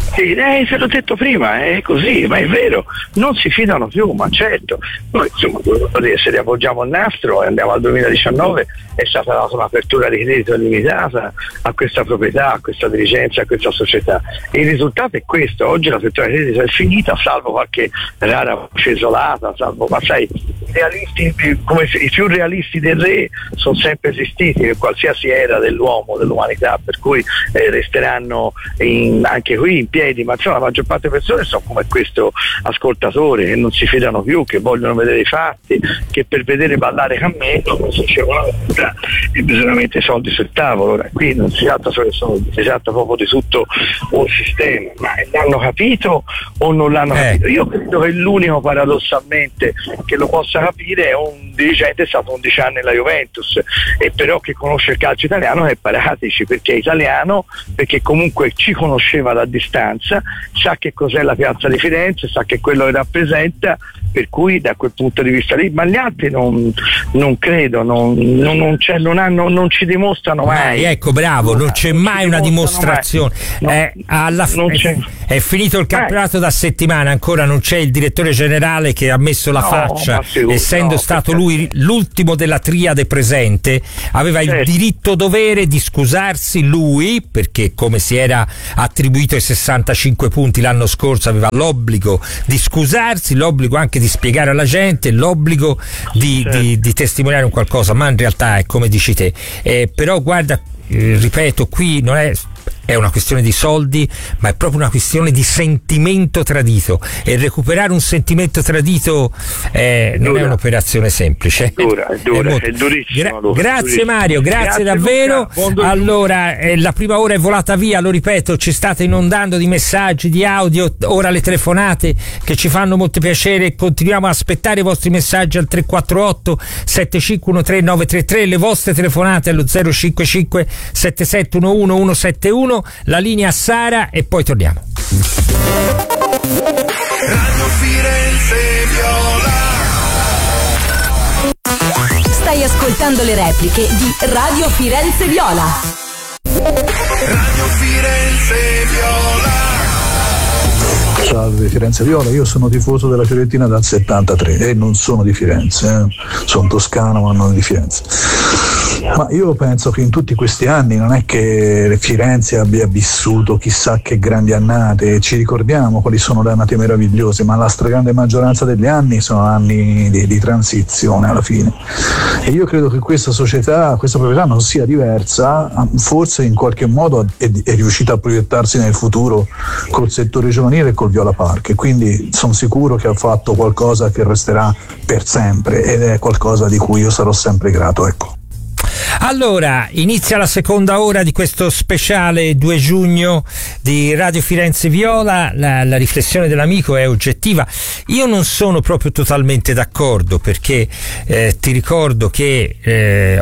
Sì, eh, se l'ho detto prima, è così, ma è vero, non si fidano più, ma certo. Noi insomma, se riavvolgiamo il nastro e andiamo al duemiladiciannove, è stata data un'apertura di credito limitata a questa proprietà, a questa dirigenza, a questa società. E il risultato è questo: oggi l'apertura di credito è finita, salvo qualche rara voce isolata, salvo, ma sai, realisti, come i più realisti del re sono sempre esistiti in qualsiasi era dell'uomo, dell'umanità, per cui eh, resteranno in, anche qui in piedi, ma insomma la maggior parte delle persone sono come questo ascoltatore, che non si fidano più, che vogliono vedere i fatti, che per vedere ballare cammello, come si diceva una volta, e bisogna mettere i soldi sul tavolo. Ora, qui non si tratta solo di soldi, si tratta proprio di tutto un sistema, ma l'hanno capito o non l'hanno eh. capito? Io credo che l'unico paradossalmente che lo possa capire è un dirigente, è stato undici anni nella Juventus, e però che conosce il calcio italiano, che è Paratici, perché è italiano, perché comunque ci conosceva da distanza, sa che cos'è la piazza di Firenze, sa che quello che rappresenta, per cui da quel punto di vista lì, ma gli altri non, non credo, non, non, non, c'è, non, hanno, non ci dimostrano mai. mai ecco, bravo, non c'è non mai una dimostrazione. Mai. Eh, alla f- è, è finito il campionato eh. da settimana, ancora non c'è il direttore generale che ha messo la no, faccia, sicuro, essendo no, stato lui l'ultimo della triade presente, aveva certo. il diritto dovere di scusarsi lui, perché come si era attribuito ai sessantacinque punti l'anno scorso aveva l'obbligo di scusarsi, l'obbligo anche di spiegare alla gente, l'obbligo di, certo. di, di testimoniare un qualcosa, ma in realtà è come dici te. Eh, però guarda, eh, ripeto, qui non è è una questione di soldi, ma è proprio una questione di sentimento tradito, e recuperare un sentimento tradito eh, non è un'operazione semplice. È dura, è dura, è, molto... è durissimo. Gra- grazie durissimo. Mario, grazie, grazie davvero. Allora, eh, la prima ora è volata via, lo ripeto, ci state inondando di messaggi, di audio, ora le telefonate che ci fanno molto piacere. Continuiamo a aspettare i vostri messaggi al tre quattro otto sette cinque uno tre nove tre tre, le vostre telefonate allo zero cinque cinque sette sette uno uno uno sette uno. La linea a Sara e poi torniamo. Radio Firenze Viola. Stai ascoltando le repliche di Radio Firenze Viola. Radio Firenze Viola. Salve Firenze Viola, io sono tifoso della Fiorentina dal settantatré e non sono di Firenze, eh. sono toscano ma non di Firenze. Ma io penso che in tutti questi anni non è che Firenze abbia vissuto chissà che grandi annate, ci ricordiamo quali sono le annate meravigliose, ma la stragrande maggioranza degli anni sono anni di, di transizione alla fine. E io credo che questa società, questa proprietà non sia diversa, forse in qualche modo è, è riuscita a proiettarsi nel futuro col settore giovanile e col Viola Park, e quindi sono sicuro che ha fatto qualcosa che resterà per sempre ed è qualcosa di cui io sarò sempre grato, ecco. Allora, inizia la seconda ora di questo speciale due giugno di Radio Firenze Viola. La, la riflessione dell'amico è oggettiva. Io non sono proprio totalmente d'accordo, perché eh, ti ricordo che eh,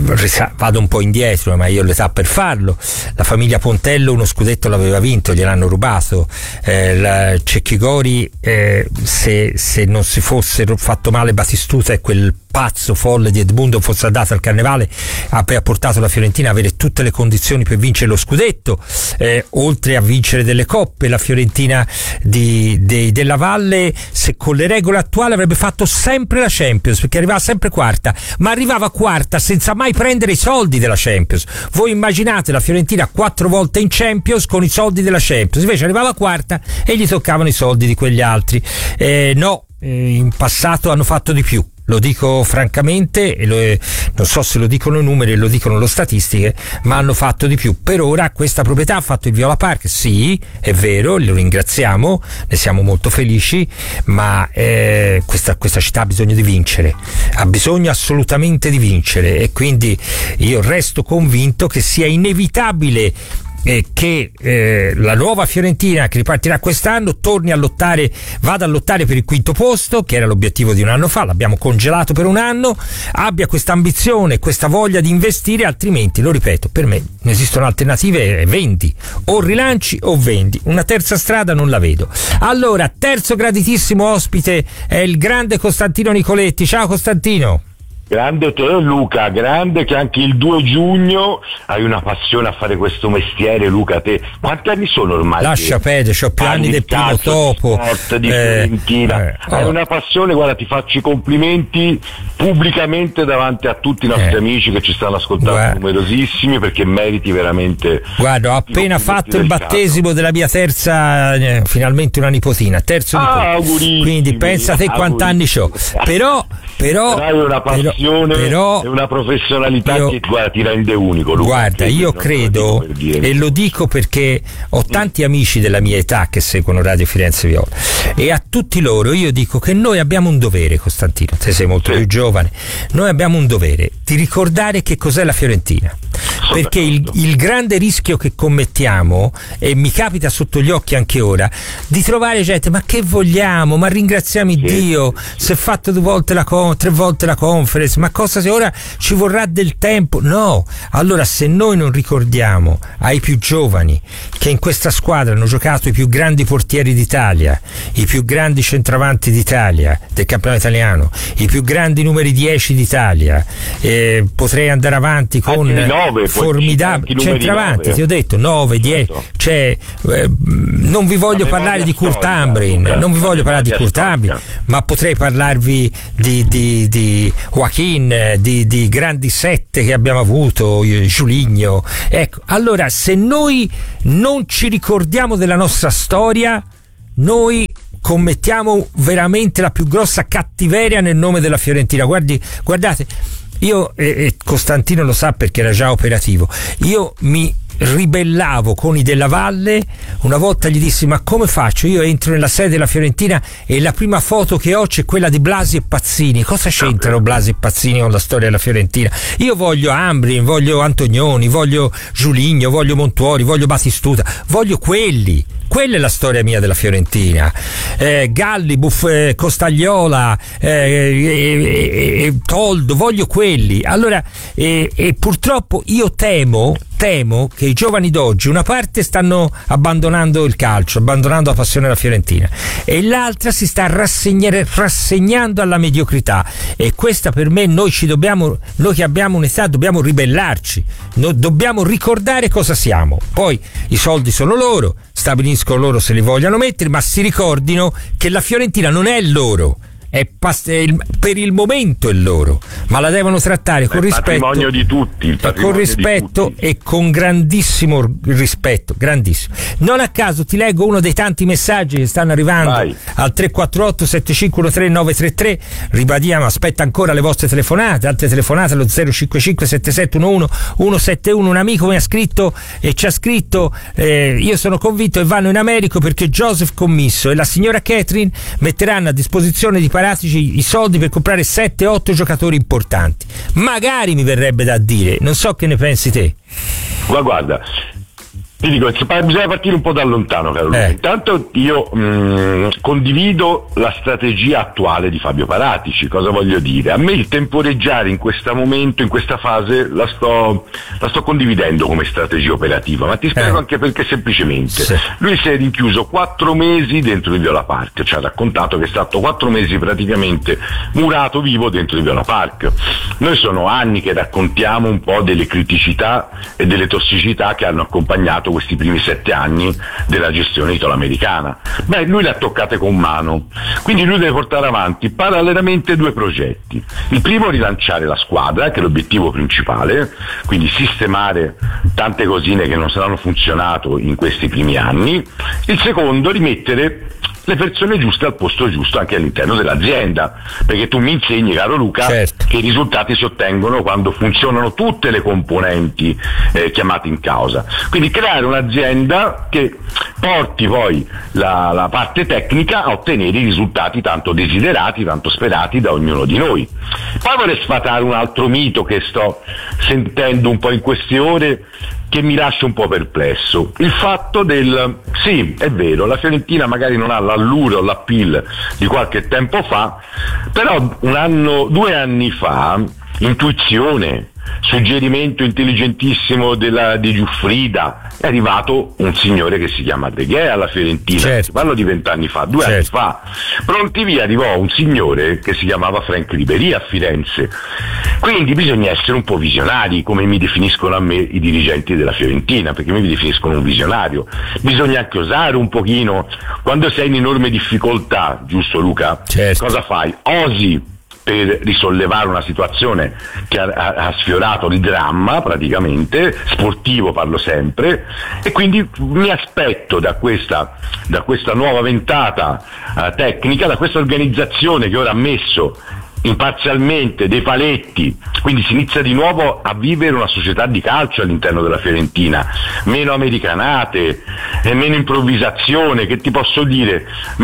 vado un po' indietro, ma io ho l'età per farlo. La famiglia Pontello uno scudetto l'aveva vinto, gliel'hanno rubato. Eh, la Cecchigori, eh, se, se non si fossero fatto male Batistuta e quel pazzo folle di Edmundo fosse andato al Carnevale, ha portato la Fiorentina a avere tutte le condizioni per vincere lo scudetto, eh, oltre a vincere delle coppe. La Fiorentina di, di, della Valle, se con le regole attuali, avrebbe fatto sempre la Champions, perché arrivava sempre quarta, ma arrivava quarta senza mai prendere i soldi della Champions. Voi immaginate la Fiorentina quattro volte in Champions con i soldi della Champions, invece arrivava quarta e gli toccavano i soldi di quegli altri. Eh, no, eh, in passato hanno fatto di più. Lo dico francamente, e lo, non so se lo dicono i numeri, lo dicono le statistiche, ma hanno fatto di più. Per ora questa proprietà ha fatto il Viola Park, sì, è vero, lo ringraziamo, ne siamo molto felici, ma eh, questa, questa città ha bisogno di vincere, ha bisogno assolutamente di vincere, e quindi io resto convinto che sia inevitabile Eh, che eh, la nuova Fiorentina, che ripartirà quest'anno, torni a lottare, vada a lottare per il quinto posto, che era l'obiettivo di un anno fa, l'abbiamo congelato per un anno, abbia questa ambizione, questa voglia di investire, altrimenti, lo ripeto, per me non esistono alternative, vendi, o rilanci o vendi, una terza strada non la vedo. Allora, terzo graditissimo ospite è il grande Costantino Nicoletti. Ciao Costantino. Grande te Luca, grande che anche il due giugno hai una passione a fare questo mestiere, Luca. Te quanti anni sono ormai? Lascia perdere, c'ho più anni del primo topo. Di sport, di Fiorentina. Eh, oh. Hai una passione, guarda, ti faccio i complimenti pubblicamente davanti a tutti i nostri eh. amici che ci stanno ascoltando, guarda, numerosissimi, perché meriti veramente. Guarda, ho appena fatto il battesimo della mia terza, eh, finalmente una nipotina, terzo ah, nipote. Quindi pensa a te quanti anni c'ho. Però, però, però hai una passione però, e una professionalità io, che guarda, ti rende unico, Luca. Guarda, io credo, lo e lo dico perché ho tanti amici della mia età che seguono Radio Firenze Viola, e a tutti loro io dico che noi abbiamo un dovere, Costantino, te sei molto sì. più giovane, noi abbiamo un dovere di ricordare che cos'è la Fiorentina, perché il, il grande rischio che commettiamo, e mi capita sotto gli occhi anche ora, di trovare gente, ma che vogliamo, ma ringraziamo sì. Dio, si è fatto due volte la con, tre volte la conference, ma cosa se ora ci vorrà del tempo? No, allora se noi non ricordiamo ai più giovani che in questa squadra hanno giocato i più grandi portieri d'Italia, i più grandi centravanti d'Italia del campionato italiano, i più grandi numeri dieci d'Italia, eh, potrei andare avanti con formidabili centravanti, ti ho detto nove, dieci, cioè, eh, non vi voglio parlare di Kurt Ambrin, non vi voglio parlare di Kurt Ambrin, ma potrei parlarvi di, di, di Joaquin, di, di grandi sette che abbiamo avuto, Giuligno. Ecco, allora se noi non ci ricordiamo della nostra storia, noi commettiamo veramente la più grossa cattiveria nel nome della Fiorentina. Guardi, guardate, io, e, e Costantino lo sa perché era già operativo, io mi ribellavo con i Della Valle. Una volta gli dissi: ma come faccio? Io entro nella sede della Fiorentina e la prima foto che ho c'è quella di Blasi e Pazzini. Cosa c'entrano Blasi e Pazzini con la storia della Fiorentina? Io voglio Ambrin, voglio Antonioni, voglio Giuligno, voglio Montuori, voglio Batistuta, voglio quelli. Quella è la storia mia della Fiorentina. eh, Galli, Buff, eh, Costagliola, eh, eh, eh, Toldo, voglio quelli. Allora, eh, e purtroppo io temo temo che i giovani d'oggi, una parte stanno abbandonando il calcio, abbandonando la passione della Fiorentina, e l'altra si sta rassegnando alla mediocrità, e questa per me, noi ci dobbiamo, noi che abbiamo un'età dobbiamo ribellarci, no, dobbiamo ricordare cosa siamo. Poi i soldi sono loro, stabiliscono loro se li vogliono mettere, ma si ricordino che la Fiorentina non è loro, è pas- è il, per il momento è loro, ma la devono trattare con rispetto, patrimonio di tutti, il con rispetto tutti. E con grandissimo rispetto, grandissimo. Non a caso ti leggo uno dei tanti messaggi che stanno arrivando. Vai. Al tre quattro otto sette cinque uno tre nove tre tre. Ribadiamo, aspetta ancora le vostre telefonate, altre telefonate allo zero cinque cinque sette sette uno uno uno sette uno. Un amico mi ha scritto e ci ha scritto: eh, io sono convinto che vanno in America perché Joseph Commisso e la signora Catherine metteranno a disposizione di Paratici i soldi per comprare sette otto giocatori importanti. Magari, mi verrebbe da dire, non so che ne pensi te. Ma guarda, ti dico, bisogna partire un po' da lontano, caro Luca. Eh. Intanto io mh, condivido la strategia attuale di Fabio Paratici. Cosa voglio dire? A me il temporeggiare in questo momento, in questa fase, la sto, la sto condividendo come strategia operativa, ma ti spiego eh. anche perché. Semplicemente sì. Lui si è rinchiuso quattro mesi dentro il Viola Park, ci ha raccontato che è stato quattro mesi praticamente murato vivo dentro il Viola Park. Noi sono anni che raccontiamo un po' delle criticità e delle tossicità che hanno accompagnato questi primi sette anni della gestione italo-americana. Beh, lui le ha toccate con mano, quindi lui deve portare avanti parallelamente due progetti. Il primo, rilanciare la squadra, che è l'obiettivo principale, quindi sistemare tante cosine che non saranno funzionato in questi primi anni. Il secondo, rimettere le persone giuste al posto giusto anche all'interno dell'azienda, perché tu mi insegni, caro Luca, certo, che i risultati si ottengono quando funzionano tutte le componenti eh, chiamate in causa. Quindi creare un'azienda che porti poi la, la parte tecnica a ottenere i risultati tanto desiderati, tanto sperati da ognuno di noi. Poi vorrei sfatare un altro mito che sto sentendo un po' in queste ore, che mi lascia un po' perplesso. Il fatto del, sì, è vero, la Fiorentina magari non ha l'allure o l'appeal di qualche tempo fa, però un anno, due anni fa, intuizione, suggerimento intelligentissimo della, di Giuffrida, è arrivato un signore che si chiama De Gea alla Fiorentina. Certo. Parlo di vent'anni fa, due certo. anni fa. Pronti via arrivò un signore che si chiamava Frank Ribéry a Firenze. Quindi bisogna essere un po' visionari, come mi definiscono a me i dirigenti della Fiorentina, perché mi definiscono un visionario. Bisogna anche osare un pochino. Quando sei in enorme difficoltà, giusto Luca? Certo. Cosa fai? Osi per risollevare una situazione che ha, ha, ha sfiorato il dramma praticamente, sportivo parlo sempre, e quindi mi aspetto da questa, da questa nuova ventata uh, tecnica, da questa organizzazione che ora ha messo imparzialmente dei paletti, quindi si inizia di nuovo a vivere una società di calcio all'interno della Fiorentina, meno americanate, e meno improvvisazione, che ti posso dire,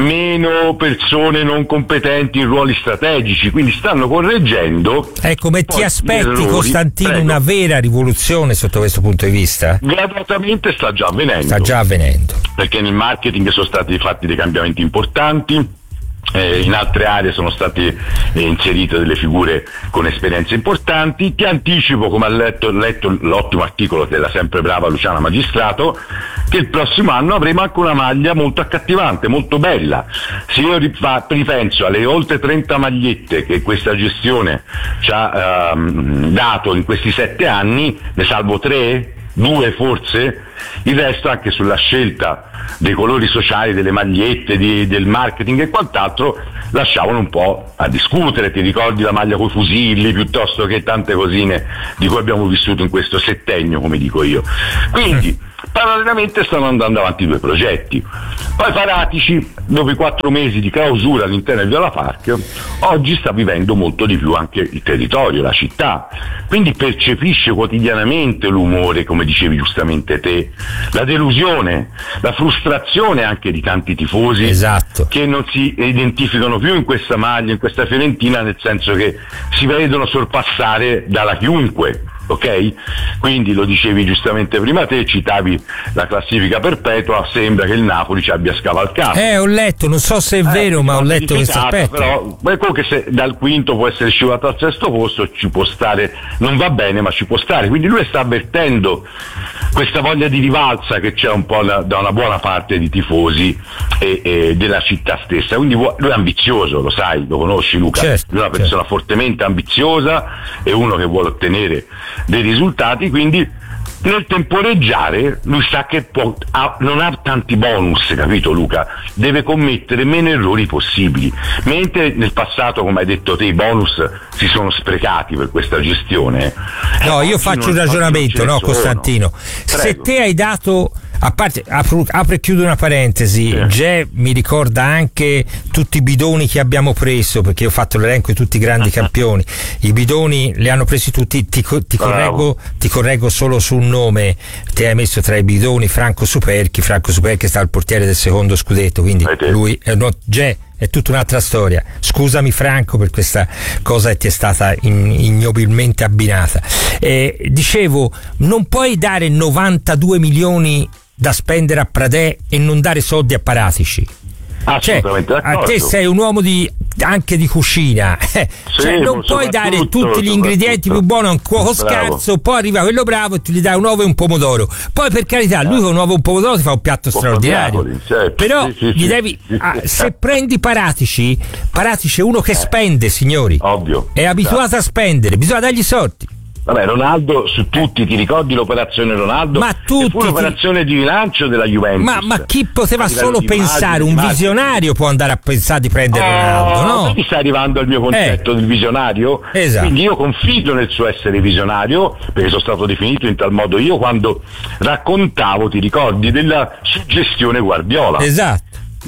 meno persone non competenti in ruoli strategici, quindi stanno correggendo. Ecco, ma ti aspetti, Costantino, Prego. una vera rivoluzione sotto questo punto di vista? Gradualmente sta già avvenendo. Sta già avvenendo. Perché nel marketing sono stati fatti dei cambiamenti importanti. Eh, in altre aree sono state eh, inserite delle figure con esperienze importanti. Ti anticipo, come ha letto, letto l'ottimo articolo della sempre brava Luciana Magistrato, che il prossimo anno avremo anche una maglia molto accattivante, molto bella. Se io ripenso alle oltre trenta magliette che questa gestione ci ha ehm, dato in questi sette anni, ne salvo tre, due forse, il resto anche sulla scelta dei colori sociali, delle magliette, di, del marketing e quant'altro lasciavano un po' a discutere. Ti ricordi la maglia coi fusilli piuttosto che tante cosine di cui abbiamo vissuto in questo settennio, come dico io. Quindi parallelamente stanno andando avanti due progetti. Poi Paratici, dopo i quattro mesi di clausura all'interno di Viola Park, oggi sta vivendo molto di più anche il territorio, la città, quindi percepisce quotidianamente l'umore, come dicevi giustamente te, la delusione, la frustrazione anche di tanti tifosi, esatto, che non si identificano più in questa maglia, in questa Fiorentina, nel senso che si vedono sorpassare dalla chiunque. Ok? Quindi lo dicevi giustamente prima te, citavi la classifica perpetua, sembra che il Napoli ci abbia scavalcato. Eh, ho letto, non so se è eh, vero, ma ho letto questo aspetto. Però, beh, comunque se dal quinto può essere scivolato al sesto posto, ci può stare, non va bene, ma ci può stare. Quindi lui sta avvertendo questa voglia di rivalsa che c'è un po' da, da una buona parte di tifosi e, e della città stessa. Quindi lui è ambizioso, lo sai, lo conosci Luca, certo, lui è una persona certo. fortemente ambiziosa, è uno che vuole ottenere dei risultati, quindi nel temporeggiare lui sa che può, ha, non ha tanti bonus, capito Luca? Deve commettere meno errori possibili, mentre nel passato, come hai detto te, i bonus si sono sprecati per questa gestione. No, io faccio un ragionamento, no, Costantino. Prego. Se te hai dato, a parte, apro, apro e chiudo una parentesi, sì. Ge mi ricorda anche tutti i bidoni che abbiamo preso, perché io ho fatto l'elenco di tutti i grandi campioni. I bidoni li hanno presi tutti, ti, ti, correggo, ti correggo solo su un nome, ti hai messo tra i bidoni Franco Superchi, Franco Superchi è stato il portiere del secondo scudetto, quindi lui, eh, no, Ge è tutta un'altra storia. Scusami Franco per questa cosa che ti è stata in, ignobilmente abbinata. Eh, dicevo, non puoi dare novantadue milioni da spendere a Pradè e non dare soldi a Paratici. Cioè, a te sei un uomo di, anche di cucina, eh, sì, cioè non puoi dare tutti gli ingredienti più buoni a un cuoco scarso, poi arriva quello bravo e ti gli dai un uovo e un pomodoro. Poi per carità, lui con un uovo e un pomodoro ti fa un piatto straordinario, certo. Però sì, sì, gli devi, sì, ah, sì. Se prendi Paratici, Paratici è uno che spende, signori, ovvio, è abituato a spendere, bisogna dargli soldi. Vabbè, Ronaldo su tutti, ti ricordi l'operazione Ronaldo? Ma tutti, fu l'operazione ti... di rilancio della Juventus. Ma, ma chi poteva solo pensare, immagine, un visionario può andare a pensare di prendere oh, Ronaldo, no? Mi sta arrivando il mio concetto eh. del visionario, esatto. Quindi io confido nel suo essere visionario, perché sono stato definito in tal modo io quando raccontavo, ti ricordi, della suggestione Guardiola. Esatto.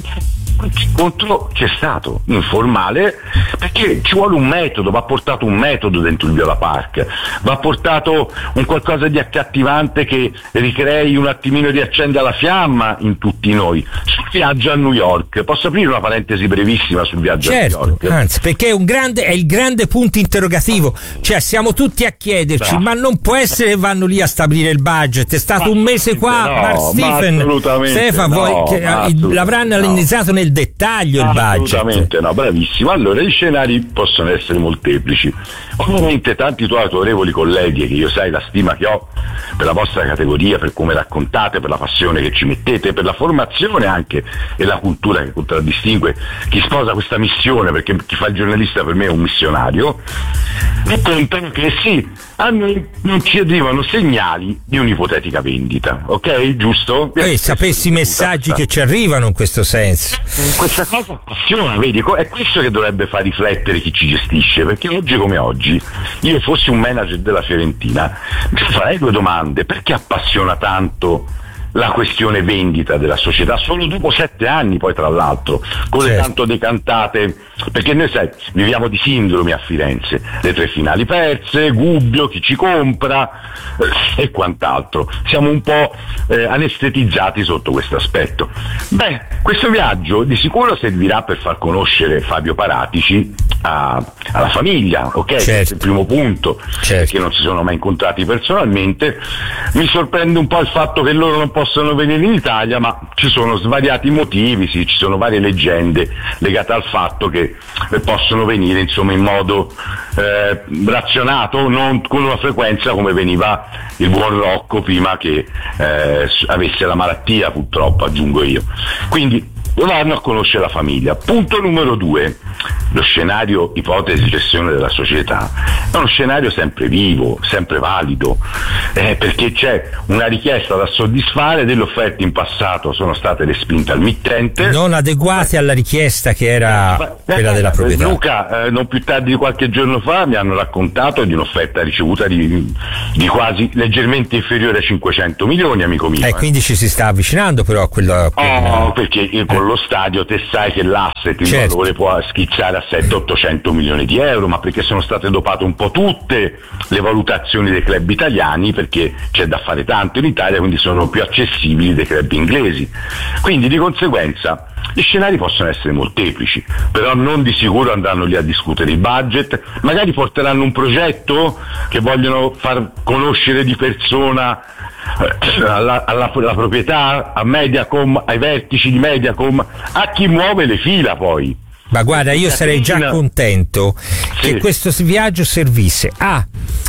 Contro c'è stato informale, perché ci vuole un metodo, va portato un metodo dentro il Viola Park, va portato un qualcosa di accattivante che ricrei un attimino, riaccenda la fiamma in tutti noi. Sul viaggio a New York, posso aprire una parentesi brevissima sul viaggio certo, a New York? Anzi, perché è un grande, è il grande punto interrogativo, cioè siamo tutti a chiederci, no. ma non può essere che vanno lì a stabilire il budget, è stato un mese qua, no, Mark Stephen, Stefan, no, voi, che, l'avranno analizzato nel nel dettaglio il budget. Assolutamente no, bravissimo. Allora, gli scenari possono essere molteplici. Ovviamente tanti tuoi autorevoli colleghi, che io sai la stima che ho per la vostra categoria, per come raccontate, per la passione che ci mettete, per la formazione anche e la cultura che contraddistingue chi sposa questa missione, perché chi fa il giornalista per me è un missionario, mi contano che sì, a noi non ci arrivano segnali di un'ipotetica vendita, ok? Giusto? E sapessi i messaggi che ci arrivano in questo senso. Questa cosa appassiona, vedi, è questo che dovrebbe far riflettere chi ci gestisce, perché oggi come oggi, io fossi un manager della Fiorentina, mi farei due domande: perché appassiona tanto la questione vendita della società solo dopo sette anni, poi tra l'altro con le certo. tanto decantate, perché noi sai viviamo di sindromi a Firenze, le tre finali perse, Gubbio, chi ci compra eh, e quant'altro, siamo un po' eh, anestetizzati sotto questo aspetto. Beh, questo viaggio di sicuro servirà per far conoscere Fabio Paratici a, alla famiglia, ok? Certo. Questo è il primo punto, certo. perché non si sono mai incontrati personalmente. Mi sorprende un po' il fatto che loro non possono venire in Italia, ma ci sono svariati motivi, sì, ci sono varie leggende legate al fatto che possono venire insomma in modo eh, razionato, non con una frequenza come veniva il buon Rocco prima che eh, avesse la malattia, purtroppo, aggiungo io. Quindi vanno a conoscere la famiglia. Punto numero due: lo scenario ipotesi di cessione della società è uno scenario sempre vivo, sempre valido, eh, perché c'è una richiesta da soddisfare, delle offerte in passato sono state respinte al mittente, non adeguate alla richiesta che era eh, quella eh, della proprietà. Luca, eh, non più tardi di qualche giorno fa mi hanno raccontato di un'offerta ricevuta di, di quasi leggermente inferiore a cinquecento milioni, amico mio. Eh, eh. quindi ci si sta avvicinando però a quello. A quello... Oh, perché con lo stadio te sai che l'asset in certo. valore può schizzare a settecento ottocento milioni di euro, ma perché sono state dopate un po' tutte le valutazioni dei club italiani, perché c'è da fare tanto in Italia, quindi sono più accessibili dei club inglesi. Quindi di conseguenza gli scenari possono essere molteplici, però non di sicuro andranno lì a discutere i budget, magari porteranno un progetto che vogliono far conoscere di persona alla, alla, alla proprietà, a Mediacom, ai vertici di Mediacom, a chi muove le fila poi. Ma guarda, io sarei già contento sì. che questo viaggio servisse a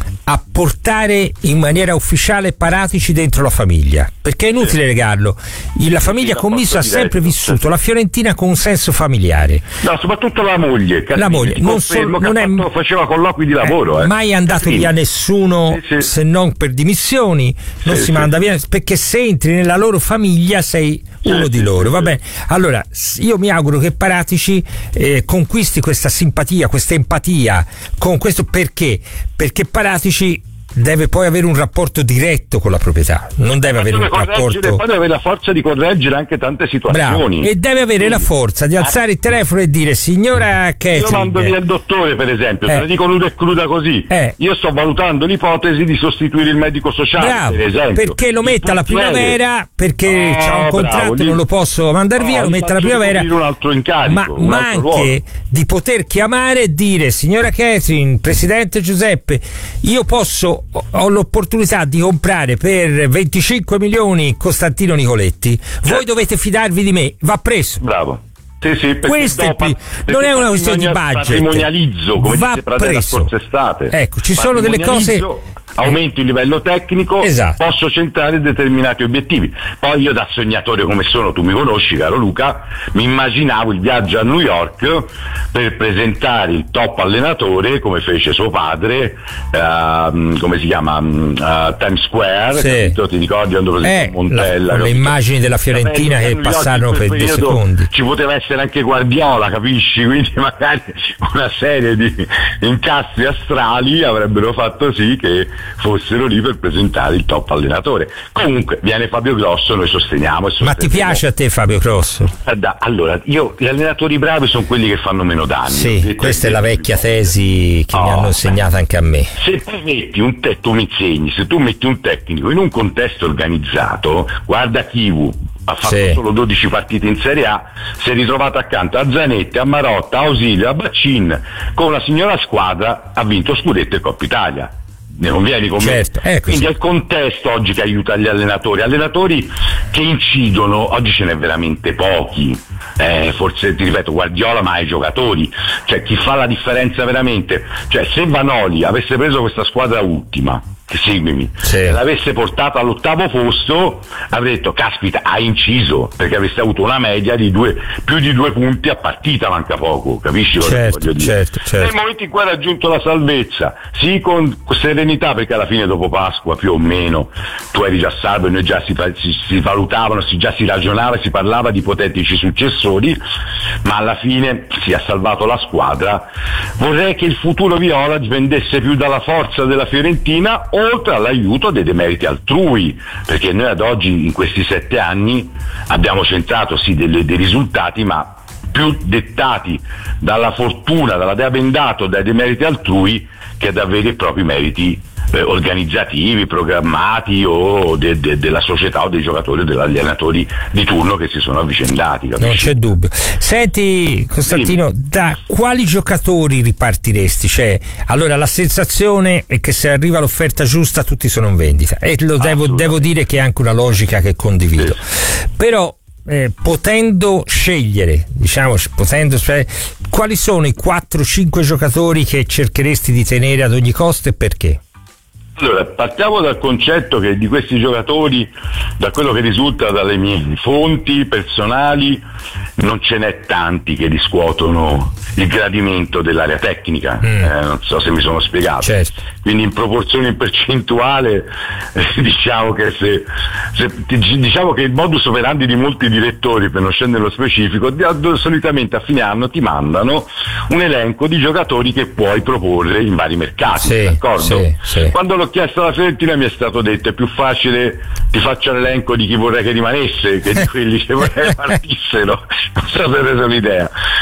a portare in maniera ufficiale Paratici dentro la famiglia, perché è inutile sì. negarlo, la famiglia Commisso ha sempre vissuto la Fiorentina con un senso familiare. No, soprattutto la moglie, Cattini, la moglie non, so, non è fatto, faceva colloqui di lavoro, eh, eh. mai andato Cattini. via nessuno sì, sì. se non per dimissioni, non sì, si sì. manda via, perché se entri nella loro famiglia sei uno sì, di loro, sì, va sì. bene. Allora io mi auguro che Paratici eh, conquisti questa simpatia, questa empatia con questo, perché? Perché Paratici deve poi avere un rapporto diretto con la proprietà, non deve avere un rapporto, poi deve avere la forza di correggere anche tante situazioni. Bravo. E deve avere sì. la forza di alzare il telefono e dire: signora Catherine, io mando via il dottore, per esempio, eh. te la dico nuda e cruda così, eh. io sto valutando l'ipotesi di sostituire il medico sociale. Bravo. Per esempio, perché lo metta alla primavera, perché oh, c'ha un contratto, bravo, non lo posso mandare via, oh, lo metta alla primavera, un altro incarico, ma, un ma altro anche ruolo. Di poter chiamare e dire: signora Catherine, presidente Giuseppe, io posso, ho l'opportunità di comprare per venticinque milioni Costantino Nicoletti, voi dovete fidarvi di me, va preso. Bravo. Sì, sì, questo è il, non è una questione di budget, patrimonializzo, come va dice Pradella la preso. scorsa estate. Ecco, ci sono delle cose, aumento il livello tecnico, esatto. posso centrare determinati obiettivi. Poi io, da sognatore come sono, tu mi conosci, caro Luca, mi immaginavo il viaggio a New York per presentare il top allenatore, come fece suo padre, uh, come si chiama, uh, Times Square, sì. capito? Ti ricordi quando presentò eh, Montella? La, le immagini della Fiorentina che passarono per due secondi. Ci poteva essere anche Guardiola, capisci? Quindi magari una serie di incastri astrali avrebbero fatto sì che fossero lì per presentare il top allenatore. Comunque viene Fabio Grosso, noi sosteniamo, e sosteniamo. Ma ti piace a te Fabio Grosso? Allora, io gli allenatori bravi sono quelli che fanno meno danni. Sì, questa è la vecchia tesi che oh, mi hanno insegnato anche a me. Se tu metti un te- tu mi insegni, se tu metti un tecnico in un contesto organizzato, guarda Chivu, ha fatto sì. solo dodici partite in Serie A, si è ritrovato accanto a Zanetti, a Marotta, a Ausilio, a Baccin, con una signora squadra, ha vinto scudetto e Coppa Italia. ne convieni con certo, me? È Quindi è il contesto oggi che aiuta gli allenatori, allenatori che incidono, oggi ce n'è veramente pochi, eh, forse ti ripeto Guardiola, ma ai giocatori, cioè chi fa la differenza veramente, cioè se Vanoli avesse preso questa squadra ultima, seguimi, sì. e l'avesse portata all'ottavo posto, avrei detto caspita, ha inciso, perché avreste avuto una media di due, più di due punti a partita, manca poco, capisci cosa certo, voglio dire? Certo, certo. Nel momento in cui ha raggiunto la salvezza, sì, con serenità, perché alla fine dopo Pasqua più o meno tu eri già salvo e noi già si, si, si valutavano, si, già si ragionava, si parlava di ipotetici successori, ma alla fine si è salvato la squadra. Vorrei che il futuro viola dipendesse più dalla forza della Fiorentina, oltre all'aiuto dei demeriti altrui, perché noi ad oggi in questi sette anni abbiamo centrato sì delle, dei risultati, ma più dettati dalla fortuna, dalla dea bendato, dai demeriti altrui, che da veri e propri meriti eh, organizzativi, programmati o de, de, della società o dei giocatori o degli allenatori di turno che si sono avvicendati, capisci? Non c'è dubbio. Senti Costantino, sì. Da quali giocatori ripartiresti? Cioè, allora la sensazione è che se arriva l'offerta giusta tutti sono in vendita, e lo devo, devo dire che è anche una logica che condivido, sì. Però Eh, potendo scegliere, diciamo, potendo, cioè, quali sono i quattro cinque giocatori che cercheresti di tenere ad ogni costo e perché? Allora, partiamo dal concetto che di questi giocatori, da quello che risulta dalle mie fonti personali, non ce n'è tanti che riscuotono il gradimento dell'area tecnica, mm. eh, non so se mi sono spiegato. Certo. Quindi in proporzione in percentuale eh, diciamo che se, se diciamo che il modus operandi di molti direttori, per non scendere nello specifico, di, solitamente a fine anno ti mandano un elenco di giocatori che puoi proporre in vari mercati, sì, d'accordo? Sì, sì. Quando l'ho chiesto alla Fiorentina mi è stato detto è più facile ti faccio l'elenco di chi vorrei che rimanesse che di quelli che vorrei che partissero, non so se avete un'idea.